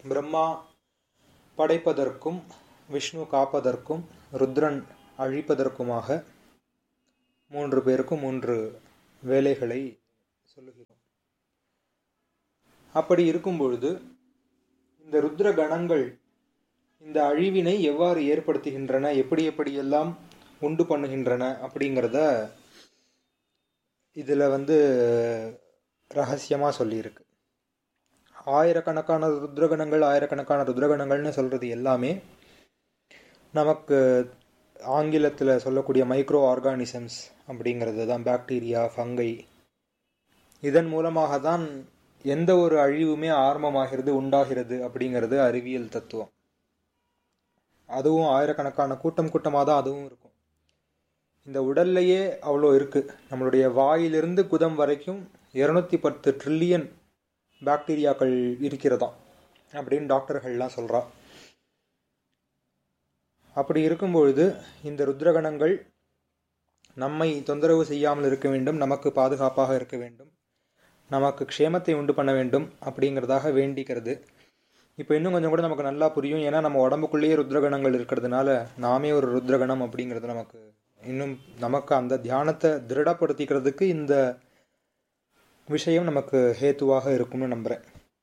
பிரம்மா படைப்பதற்கும் விஷ்ணு காப்பதற்கும் ருத்ரன் அழிப்பதற்குமாக 3 பேருக்கும் 3 வேலைகளை சொல்லுகிறோம். அப்படி இருக்கும் பொழுது இந்த ருத்ர கணங்கள் இந்த அழிவினை எவ்வாறு ஏற்படுத்துகின்றன, எப்படியெல்லாம் உண்டு பண்ணுகின்றன அப்படிங்கிறத இதுல ரகசியமா சொல்லியிருக்கு. ஆயிரக்கணக்கான ருத்ரகணங்கள்னு சொல்றது எல்லாமே நமக்கு ஆங்கிலத்தில் சொல்லக்கூடிய மைக்ரோ ஆர்கானிசம்ஸ் அப்படிங்கிறது தான், பாக்டீரியா, ஃபங்கை. இதன் மூலமாக தான் எந்த ஒரு அழிவுமே ஆரம்பமாகிறது, உண்டாகிறது அப்படிங்கிறது அறிவியல் தத்துவம். அதுவும் ஆயிரக்கணக்கான கூட்டமாக தான் அதுவும் இருக்கும். இந்த உடல்லையே அவ்வளோ இருக்கு. நம்மளுடைய வாயிலிருந்து குதம் வரைக்கும் 210 ட்ரில்லியன் பாக்டீரியாக்கள் இருக்கிறதாம் அப்படின்னு டாக்டர்கள்லாம் சொல்றா. அப்படி இருக்கும்பொழுது இந்த ருத்ரகணங்கள் நம்மை தொந்தரவு செய்யாமல் இருக்க வேண்டும், நமக்கு பாதுகாப்பாக இருக்க வேண்டும், நமக்கு க்ஷேமத்தை உண்டு பண்ண வேண்டும் அப்படிங்கிறதாக வேண்டிக்கிறது. இப்போ இன்னும் கொஞ்சம் கூட நமக்கு நல்லா புரியும். ஏன்னா நம்ம உடம்புக்குள்ளேயே ருத்ரகணங்கள் இருக்கிறதுனால நாமே ஒரு ருத்ரகணம் அப்படிங்கிறது நமக்கு அந்த தியானத்தை திருடப்படுத்திக்கிறதுக்கு இந்த விஷயம் நமக்கு ஹேத்துவாக இருக்கும்னு நம்புறேன்.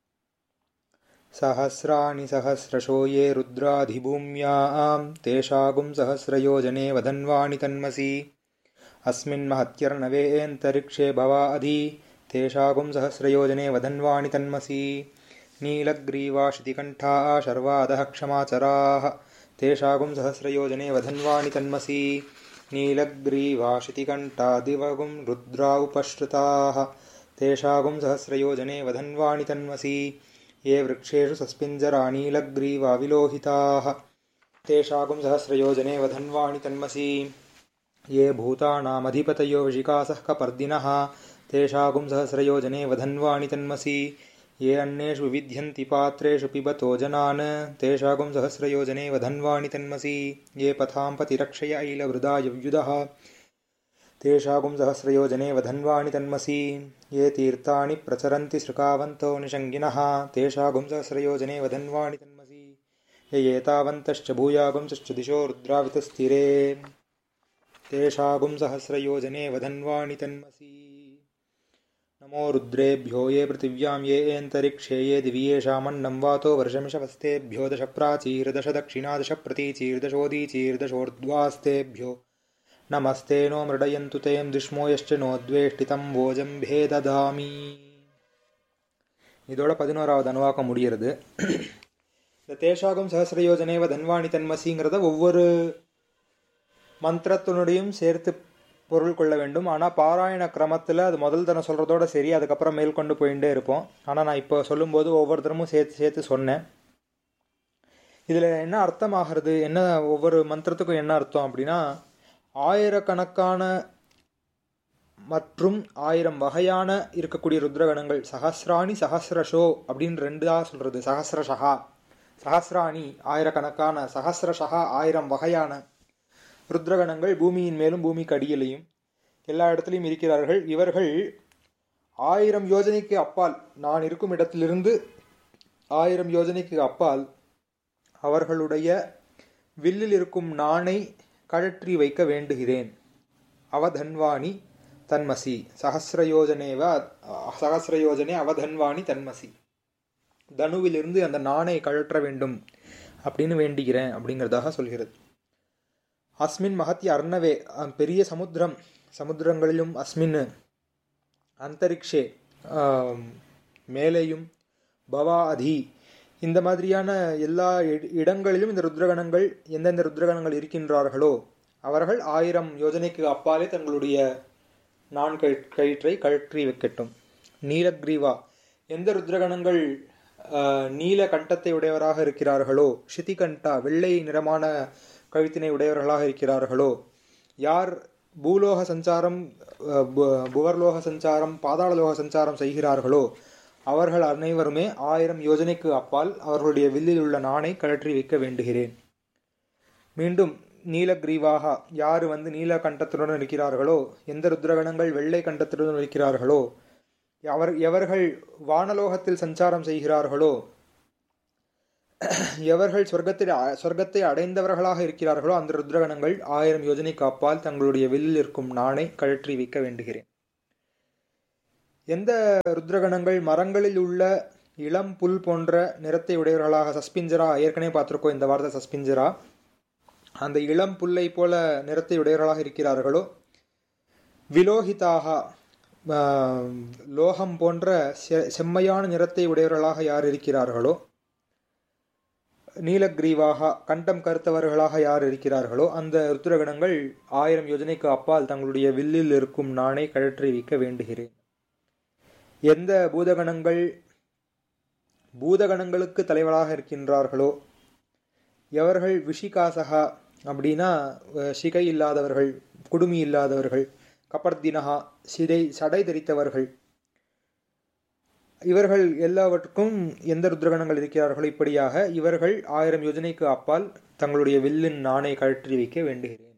சஹஸ்ராணி சஹஸ்ரஷோ யே ருத்ராதிபூம்யாம் தேஷாகும் சஹஸ்ரயோஜனே வதன்வாணி தன்மசி அஸ்மின் மஹத்யர்ணவேந்தரிக்ஷே பவாதி தேஷாகும் சஹஸ்ரயோஜனே வதன்வாணி தன்மசி நீலக்ரீவா ஸ்ருதிகண்டா சர்வாதः க்ஷமாச்சராः தேஷாகும் சஹஸ்ரயோஜனே வதன்வாணி தன்மசி நீலக்ரீவா ஸ்ருதிகண்டா திவகும் ருத்ரா உபஸ்ருதாः தேஷாகும் சஹஸ்ரயோஜனே வதன்வாணி தன்மசி ये वृक्षेषु सस्पिञ्जरा नीलग्रीवा विलोहिताः तेषागुं सहस्रयोजने वधन्वाणि तन्मसि ये भूतानामधिपतयो विशिकासः कपर्दिनः तेषागुं सहस्रयोजने वधन्वाणि तन्मसि ये अन्नेषु विविध्यन्ति पात्रेषु पिबतो जनान् तेषागुं सहस्रयोजने वधन्वाणि तन्मसि ये पथां पतिरक्षय ऐलवृदा यव्युधः तेषागुं सहस्रयोजने वधन्वाणि तन्मसि ये तीर्थानि प्रचरन्ति सृकावन्तो निषङ्गिनः तेषागुं सहस्रयोजने वधन्वाणि तन्मसि ये एतावन्तश्च भूयागुंश्च दिशो रुद्रावितस्थिरे तेषागुं सहस्रयोजने वधन्वाणि तन्मसि नमो रुद्रेभ्यो ये पृथिव्यां ये एन्तरिक्षे ये दिवि येषामन्नं वातो वर्षमिषवस्तेभ्यो 10 प्राचीर्दश दक्षिणा 10 प्रतीचीर्दशोदीचीर्दशोर्ध्वास्तेभ्यो नमस्ते नो मृडयन्तु तें दुष्मो यश्च नोद्वेष्टितं भोजं भेददामि. இதோட 11வது அணுவாக்கம் முடிகிறது. இந்த தேஷாகும் சஹஸ்ரயோஜனே வதன்வாணி தன்மசிங்கிறத ஒவ்வொரு மந்திரத்தினுடையும் சேர்த்து பொருள் கொள்ள வேண்டும். ஆனால் பாராயண கிரமத்தில் அது முதல் தரம் சொல்கிறதோட சரி, அதுக்கப்புறம் மேல் கொண்டு போயிட்டே இருப்போம். ஆனால் நான் இப்போ சொல்லும்போது ஒவ்வொருத்தரமும் சேர்த்து சொன்னேன். இதில் என்ன அர்த்தம் ஆகிறது, என்ன ஒவ்வொரு மந்திரத்துக்கும் என்ன அர்த்தம் அப்படின்னா, ஆயிரக்கணக்கான மற்றும் 1000 வகையான இருக்கக்கூடிய ருத்ரகணங்கள். சஹஸ்ராணி சஹஸ்ரஷோ அப்படின்னு 2 சொல்றது. சஹஸ்ரஷா சஹஸ்ராணி ஆயிரக்கணக்கான, சஹஸ்ரஷா 1000 வகையான ருத்ரகணங்கள் பூமியின் மேலும் பூமிக்கு அடியிலையும் எல்லா இடத்துலையும் இருக்கிறார்கள். இவர்கள் 1000 யோஜனைக்கு அப்பால், நான் இருக்கும் இடத்திலிருந்து 1000 யோஜனைக்கு அப்பால் அவர்களுடைய வில்லில் இருக்கும் நாணை கழற்றி வைக்க வேண்டுகிறேன். அவதன்வாணி தன்மசி சஹஸ்ரயோஜனே அவதன்வாணி தன்மசி. தனுவிலிருந்து அந்த நாணை கழற்ற வேண்டும் அப்படின்னு வேண்டுகிறேன் அப்படிங்கிறதாக சொல்கிறது. அஸ்மின் மகத்ய அர்ணவே, பெரிய சமுத்திரங்களிலும், அஸ்மின் அந்தரிக்ஷே மேலேயும், பவா அதி இந்த மாதிரியான எல்லா இடங்களிலும் இந்த ருத்ரகணங்கள், எந்தெந்த ருத்ரகணங்கள் இருக்கின்றார்களோ அவர்கள் 1000 யோஜனைக்கு அப்பாலே தங்களுடைய நான் கயிற்றை கழற்றி வைக்கட்டும். நீலக்ரீவா, எந்த ருத்ரகணங்கள் நீல கண்டத்தை உடையவராக இருக்கிறார்களோ, ஷிதிகண்டா வெள்ளை நிறமான கழுத்தினை உடையவர்களாக இருக்கிறார்களோ, யார் பூலோக சஞ்சாரம், புவர்லோக சஞ்சாரம், பாதாளலோக சஞ்சாரம் செய்கிறார்களோ அவர்கள் அனைவருமே 1000 யோஜனைக்கு அப்பால் அவர்களுடைய வில்லில் உள்ள நாணை கழற்றி வைக்க வேண்டுகிறேன். மீண்டும் நீலக்ரீவாக, யார் நீல கண்டத்துடன் இருக்கிறார்களோ, எந்த ருத்ரகணங்கள் வெள்ளை கண்டத்துடன் இருக்கிறார்களோ, எவர்கள் வானலோகத்தில் சஞ்சாரம் செய்கிறார்களோ எவர்கள் சொர்க்கத்தை அடைந்தவர்களாக இருக்கிறார்களோ அந்த ருத்ரகணங்கள் 1000 யோஜனைக்கு அப்பால் தங்களுடைய வில்லில் இருக்கும் நாணை கழற்றி வைக்க வேண்டுகிறேன். எந்த ருத்ரகணங்கள் மரங்களில் உள்ள இளம் புல் போன்ற நிறத்தை உடையவர்களாக, சஸ்பிஞ்சரா, ஏற்கனவே பார்த்திருக்கோம் இந்த வார்த்தை சஸ்பிஞ்சரா, அந்த இளம் புல்லை போல நிறத்தை உடையவர்களாக இருக்கிறார்களோ, விலோகிதாக லோகம் போன்ற செம்மையான நிறத்தை உடையவர்களாக யார் இருக்கிறார்களோ, நீலக்ரீவாக கண்டம் கருத்தவர்களாக யார் இருக்கிறார்களோ அந்த ருத்ரகணங்கள் 1000 யோஜனைக்கு அப்பால் தங்களுடைய வில்லில் இருக்கும் நாணை கழற்றி வைக்க வேண்டுகிறேன். எந்த பூதகணங்களுக்கு தலைவராக இருக்கின்றார்களோ, எவர்கள் விஷிகாசகா அப்படின்னா சிகை இல்லாதவர்கள், குடுமி இல்லாதவர்கள், கபர்தினகா சடை தரித்தவர்கள், இவர்கள் எல்லாவற்றுக்கும் எந்த ருத்ரகணங்கள் இருக்கிறார்களோ இப்படியாக இவர்கள் 1000 யோஜனைக்கு அப்பால் தங்களுடைய வில்லின் நாணை கழற்றி வைக்க வேண்டுகிறேன்.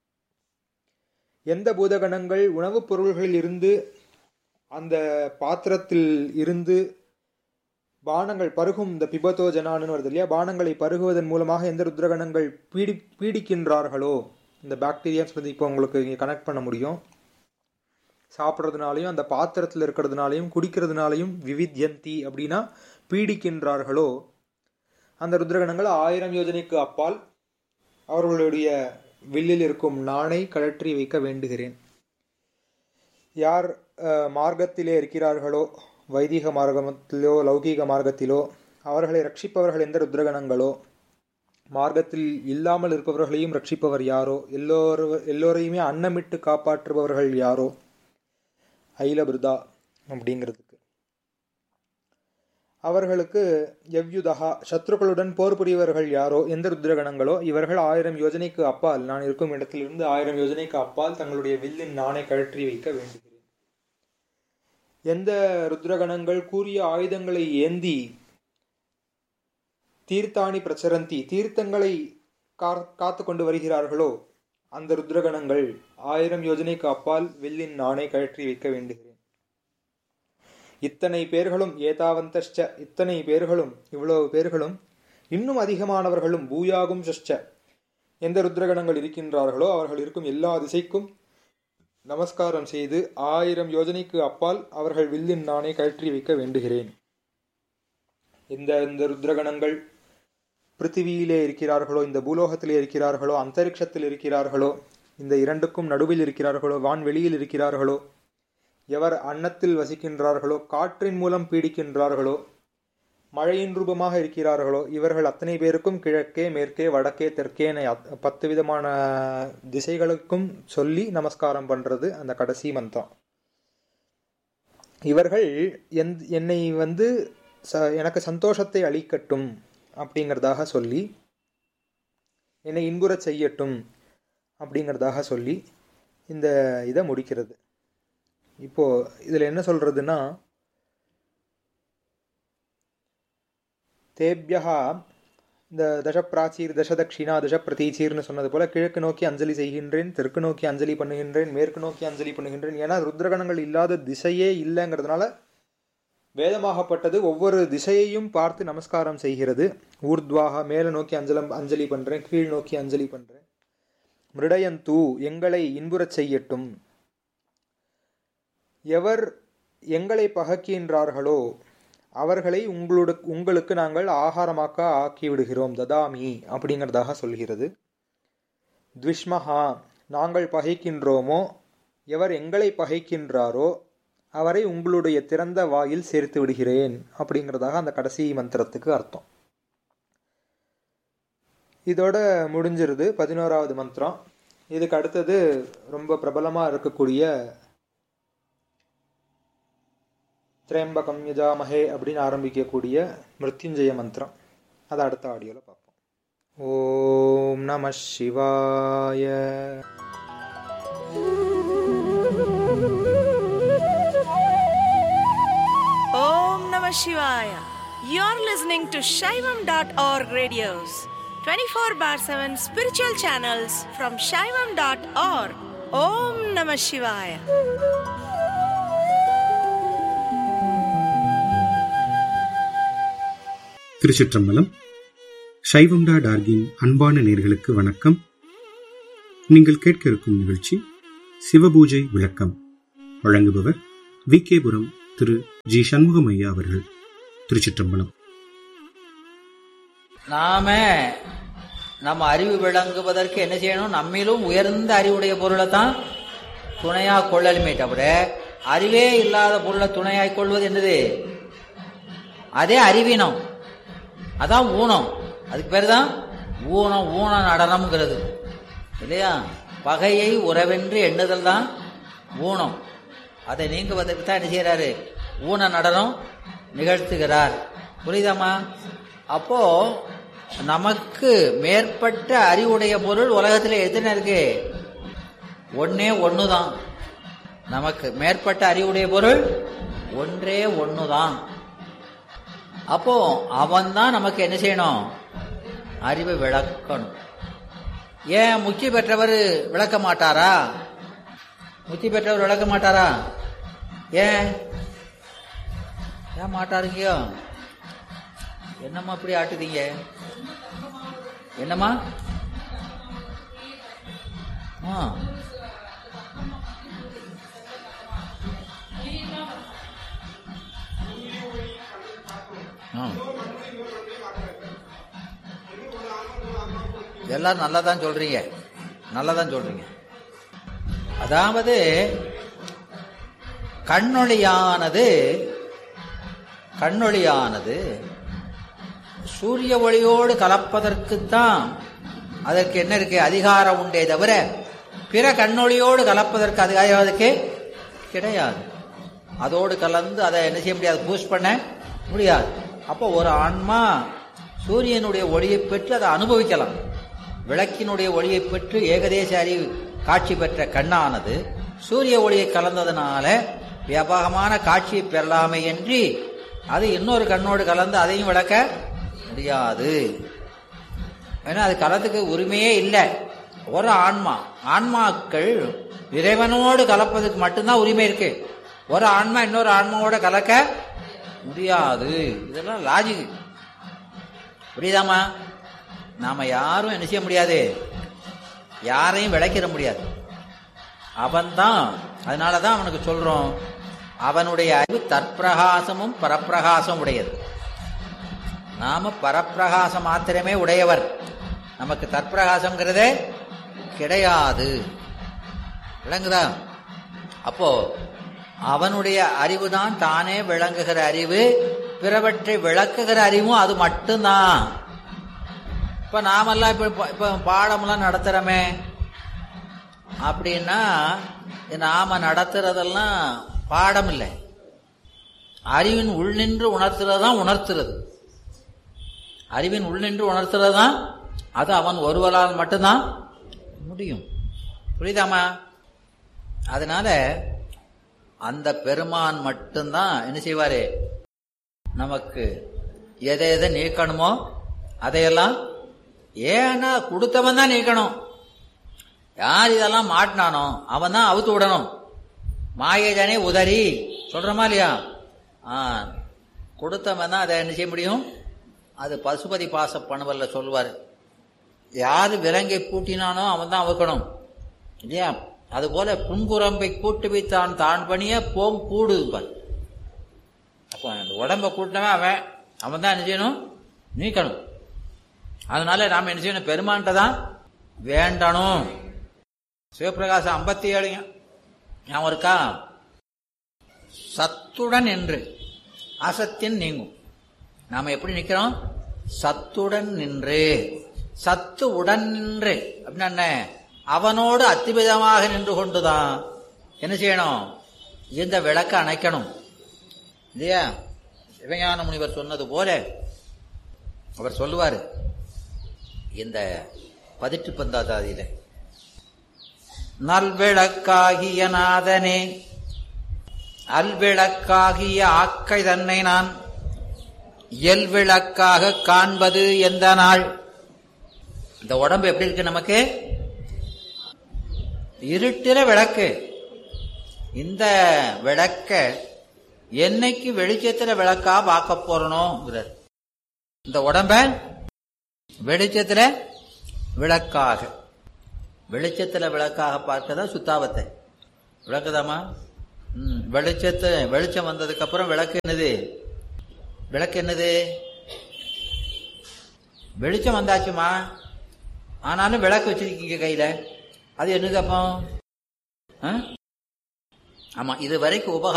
எந்த பூதகணங்கள் உணவுப் பொருள்களில் இருந்து அந்த பாத்திரத்தில் இருந்து பானங்கள் பருகும், இந்த பிபத்தோ ஜனான்னு வருது இல்லையா, பானங்களை பருகுவதன் மூலமாக எந்த ருத்ரகணங்கள் பீடிக்கின்றார்களோ, இந்த பாக்டீரியாஸ் வந்து இப்போ உங்களுக்கு இங்கே கனெக்ட் பண்ண முடியும், சாப்பிட்றதுனாலையும் அந்த பாத்திரத்தில் இருக்கிறதுனாலையும் குடிக்கிறதுனாலையும் விவித்யந்தி அப்படின்னா பீடிக்கின்றார்களோ அந்த ருத்ரகணங்கள் 1000 யோஜனைக்கு அப்பால் அவர்களுடைய வில்லில் இருக்கும் நாணை கழற்றி வைக்க வேண்டுகிறேன். யார் மார்க்கத்திலே இருக்கிறார்களோ, வைதிக மார்க்கத்திலோ லௌகீக மார்க்கத்திலோ, அவர்களை ரட்சிப்பவர்கள் எந்த ருத்ரகணங்களோ, மார்க்கத்தில் இல்லாமல் இருப்பவர்களையும் ரட்சிப்பவர் யாரோ, எல்லோரையுமே அன்னமிட்டு காப்பாற்றுபவர்கள் யாரோ, ஐலபிருதா அப்படிங்கிறதுக்கு, அவர்களுக்கு எவ்யுதகா சத்ருக்களுடன் போர் புரியவர்கள் யாரோ, எந்த ருத்ரகணங்களோ, இவர்கள் 1000 யோஜனைக்கு அப்பால், நான் இருக்கும் இடத்திலிருந்து 1000 யோஜனைக்கு அப்பால் தங்களுடைய வில்லின் நாணை கழற்றி வைக்க வேண்டுகிறேன். எந்த ருத்ரகணங்கள் கூறிய ஆயுதங்களை ஏந்தி தீர்த்தாணி பிரச்சரந்தி தீர்த்தங்களை காத்து கொண்டு வருகிறார்களோ அந்த ருத்ரகணங்கள் 1000 யோஜனைக்கு அப்பால் வில்லின் நாணை கழற்றி வைக்க வேண்டுகிறேன். இத்தனை பேர்களும் ஏதாவந்தஷ்ச இத்தனை பேர்களும் இவ்வளவு பேர்களும் இன்னும் அதிகமானவர்களும் பூயாகும் சஷ்ச எந்த ருத்ரகணங்கள் இருக்கின்றார்களோ அவர்கள் இருக்கும் எல்லா திசைக்கும் நமஸ்காரம் செய்து 1000 யோஜனைக்கு அப்பால் அவர்கள் வில்லின் நாணை கழற்றி வைக்க வேண்டுகிறேன். இந்த ருத்ரகணங்கள் பிருத்திவியிலே இருக்கிறார்களோ, இந்த பூலோகத்திலே இருக்கிறார்களோ, அந்தரிக்ஷத்தில் இருக்கிறார்களோ, இந்த இரண்டுக்கும் நடுவில் இருக்கிறார்களோ, வான்வெளியில் இருக்கிறார்களோ, எவர் அன்னத்தில் வசிக்கின்றார்களோ, காற்றின் மூலம் பீடிக்கின்றார்களோ, மழையின் ரூபமாக இருக்கிறார்களோ, இவர்கள் அத்தனை பேருக்கும் கிழக்கே மேற்கே வடக்கே தெற்கே 10 விதமான திசைகளுக்கும் சொல்லி நமஸ்காரம் பண்றது அந்த கடைசி மந்திரம். இவர்கள் என்னை வந்து எனக்கு சந்தோஷத்தை அளிக்கட்டும் அப்படிங்கிறதாக சொல்லி, என்னை இன்புறச் செய்யட்டும் அப்படிங்கிறதாக சொல்லி இந்த இதை முடிக்கிறது. இப்போ இதுல என்ன சொல்றதுன்னா, தேப்யஹா இந்த தசப்பிராச்சீர் தசதக்ஷிணா தசப்பிரதீச்சீர்னு சொன்னது போல கிழக்கு நோக்கி அஞ்சலி செய்கின்றேன், தெற்கு நோக்கி அஞ்சலி பண்ணுகின்றேன், மேற்கு நோக்கி அஞ்சலி பண்ணுகின்றேன். ஏன்னா ருத்ரகணங்கள் இல்லாத திசையே இல்லைங்கிறதுனால வேதமாகப்பட்டது ஒவ்வொரு திசையையும் பார்த்து நமஸ்காரம் செய்கிறது. ஊர்த்வாக மேல நோக்கி அஞ்சலி பண்றேன், கீழ் நோக்கி அஞ்சலி பண்றேன். மிருடயந்து எங்களை இன்புறச் செய்யட்டும். எவர் எங்களை பகக்கின்றார்களோ அவர்களை உங்களுக்கு நாங்கள் ஆகாரமாக்க ஆக்கிவிடுகிறோம். ததாமி அப்படிங்கிறதாக சொல்கிறது. த்விஷ்மஹா நாங்கள் பகைக்கின்றோமோ, எவர் எங்களை பகைக்கின்றாரோ அவரை உங்களுடைய திறந்த வாயில் சேர்த்து விடுகிறேன் அப்படிங்கிறதாக அந்த கடைசி மந்திரத்துக்கு அர்த்தம். இதோட முடிஞ்சிருது 11வது மந்திரம். இதுக்கு அடுத்தது ரொம்ப பிரபலமா இருக்கக்கூடிய திரயம்பகம் யஜாமஹே அப்படின்னு ஆரம்பிக்கக்கூடிய மிருத்யுஞ்சய மந்திரம். அதை அடுத்த ஆடியோல பார்ப்போம். ஓம் நம சிவாய. Om Namah Shivaya. You're listening to Shaivam.org radios, 24/7 spiritual channels from Shaivam.org. Om Namah Shivaya. திருச்சிற்றம்பலம். சைவம்.org-இன் அன்பான நேயர்களுக்கு வணக்கம். நீங்கள் கேட்க இருக்கும் நிகழ்ச்சி சிவபூஜை விளக்கம். வழங்குபவர் விகேபுரம் திரு ஜி சண்முகம் ஐயா அவர்கள். திருச்சிற்றம்பலம். நம்ம அறிவு விளங்குவதற்கு என்ன செய்யணும்? நம்மிலும் உயர்ந்த அறிவுடைய பொருளை தான் துணையா கொள்ளலுமே தவிர அறிவே இல்லாத பொருளை துணையாய் கொள்வது என்னது? அதே அறிவினம், அதான் ஊனம். அதுக்கு பேர் தான் ஊனம். ஊன நடனம்ங்கிறது இல்லையா? பகையை உறவென்று எண்ணுதல் தான் ஊனம். அதை நீங்குவதற்கு தான் என்ன செய்யறாரு? ஊன நடனம் நிகழ்த்துகிறார். புரியுதாமா? அப்போ நமக்கு மேற்பட்ட அறிவுடைய பொருள் உலகத்தில் எத்தனை இருக்கு? ஒன்னே ஒண்ணுதான். நமக்கு மேற்பட்ட அறிவுடைய பொருள் ஒன்றே ஒண்ணுதான். அப்போ அவன் தான் நமக்கு என்ன செய்யணும்? அறிவை விளக்கணும். ஏன் முக்தி பெற்றவர் விளக்க மாட்டாரா? முக்தி பெற்றவர் விளக்க மாட்டாரா? ஏன் மாட்டாருங்கயோ? என்னம்மா இப்படி ஆட்டுதீங்க? என்னம்மா? எல்லாரும் நல்லதான் சொல்றீங்க, நல்லதான் சொல்றீங்க. அதாவது கண்ணொளியானது சூரிய ஒளியோடு கலப்பதற்குத்தான் அதற்கு என்ன இருக்கு? அதிகாரம் உண்டே தவிர பிற கண்ணொளியோடு கலப்பதற்கு அதிகாரம் அதுக்கு கிடையாது. அதோடு கலந்து அதை என்ன செய்ய முடியாது? பூஸ்ட் பண்ண முடியாது. அப்போ ஒரு ஆன்மா சூரியனுடைய ஒளியை பெற்று அதை அனுபவிக்கலாம். விளக்கினுடைய ஒளியை பெற்று ஏகதேச அறிவு காட்சி பெற்ற கண்ணானது சூரிய ஒளியை கலந்ததுனால வியாபகமான காட்சியை பெறலாமே என்று அது இன்னொரு கண்ணோடு கலந்து அதையும் விளக்க முடியாது. ஏன்னா அது கலத்துக்கு உரிமையே இல்லை. ஒரு ஆன்மாக்கள் இறைவனோடு கலப்பதுக்கு மட்டும்தான் உரிமை இருக்கு. ஒரு ஆன்மா இன்னொரு ஆன்மாவோட கலக்க முடியாது. இதெல்லாம் லாஜிக். புரியுதாமா? நாம யாரும் என்ன செய்ய முடியாது? யாரையும் விளக்கிட முடியாது. அவன்தான். அதனாலதான் அவனுக்கு சொல்றோம், அவனுடைய அறிவு தற்பிரகாசமும் பரப்பிரகாசம் உடையது. நாம பரப்பிரகாசம் மாத்திரமே உடையவர். நமக்கு தற்பிரகாசம்ங்கிறதே கிடையாது. விளங்குதா? அப்போ அவனுடைய அறிவு தான் தானே விளங்குகிற அறிவு. பிறவற்றை விளக்குகிற அறிவும் அது மட்டும்தான். இப்ப நாமெல்லாம் இப்ப பாடமெல்லாம் நடத்துறோமே அப்படின்னா நாம நடத்துறதெல்லாம் பாடம் இல்லை, அறிவின் உள் நின்று உணர்த்துறதுதான் உணர்த்துறது. அறிவின் உள் நின்று உணர்த்துறதுதான் அது அவன் ஒருவரால் மட்டும்தான் முடியும். புரியுதாமா? அதனால அந்த பெருமான் மட்டும்தான் என்ன செய்வாரு? நமக்கு எதை எதை நீக்கணுமோ அதையெல்லாம். ஏன்னா கொடுத்தவன் தான் நீக்கணும். யார் இதெல்லாம் மாட்டினானோ அவன் தான் அவுத்து விடணும். மாயஜனே உதறி சொல்றமா இல்லையா? கொடுத்தவன் தான் அதை என்ன செய்ய முடியும்? அது பசுபதி பாச பணுவல்ல சொல்லுவாரு. யாரு விலங்கை பூட்டினானோ அவன் தான் அவுக்கணும் இல்லையா? அது போல புன்குரம்பை கூட்டு வைத்தான் தான் பணிய போம் கூடு. அப்போ அந்த உடம்பை கூட்டினவன் அவன் தான் என்ன செய்யணும்? நீக்கணும். அதனால நாம என்ன செய்யணும்? பெருமான்ட்ட தான் வேண்டணும். சிவபிரகாசம் 57 ஞாபகம் இருக்கா? சத்துடன் நின்று அசத்தின் நீங்கும். நாம எப்படி நிக்கிறோம்? சத்துடன் நின்று. சத்து உடன் நின்று அப்படின்னா அவனோடு அத்திபிதமாக நின்று கொண்டுதான் என்ன செய்யணும்? இந்த விளக்க அணைக்கணும் இல்லையா? சிவஞான முனிவர் சொன்னது போல அவர் சொல்லுவாரு இந்த 18 நல்விளக்காகிய நாதனே, அல்விளக்காகிய ஆக்கை தன்னை நான் இயல்விளக்காக காண்பது எந்த நாள். இந்த உடம்பு எப்படி இருக்கு? நமக்கு இருட்டில விளக்கு. இந்த விளக்க என்னைக்கு வெளிச்சத்துல விளக்கா பார்க்க போறோம். இந்த உடம்ப வெளிச்சத்துல விளக்காக, வெளிச்சத்துல விளக்காக பார்க்கதா சுத்தாபத்தை. விளக்குதாமா? வெளிச்சம் வந்ததுக்கு அப்புறம் விளக்கு என்னது? விளக்கு என்னது? வெளிச்சம் வந்தாச்சுமா, ஆனாலும் விளக்கு வச்சிருக்கீங்க கையில, அது என்னது அப்போ? ஆமா, இது வரைக்கும்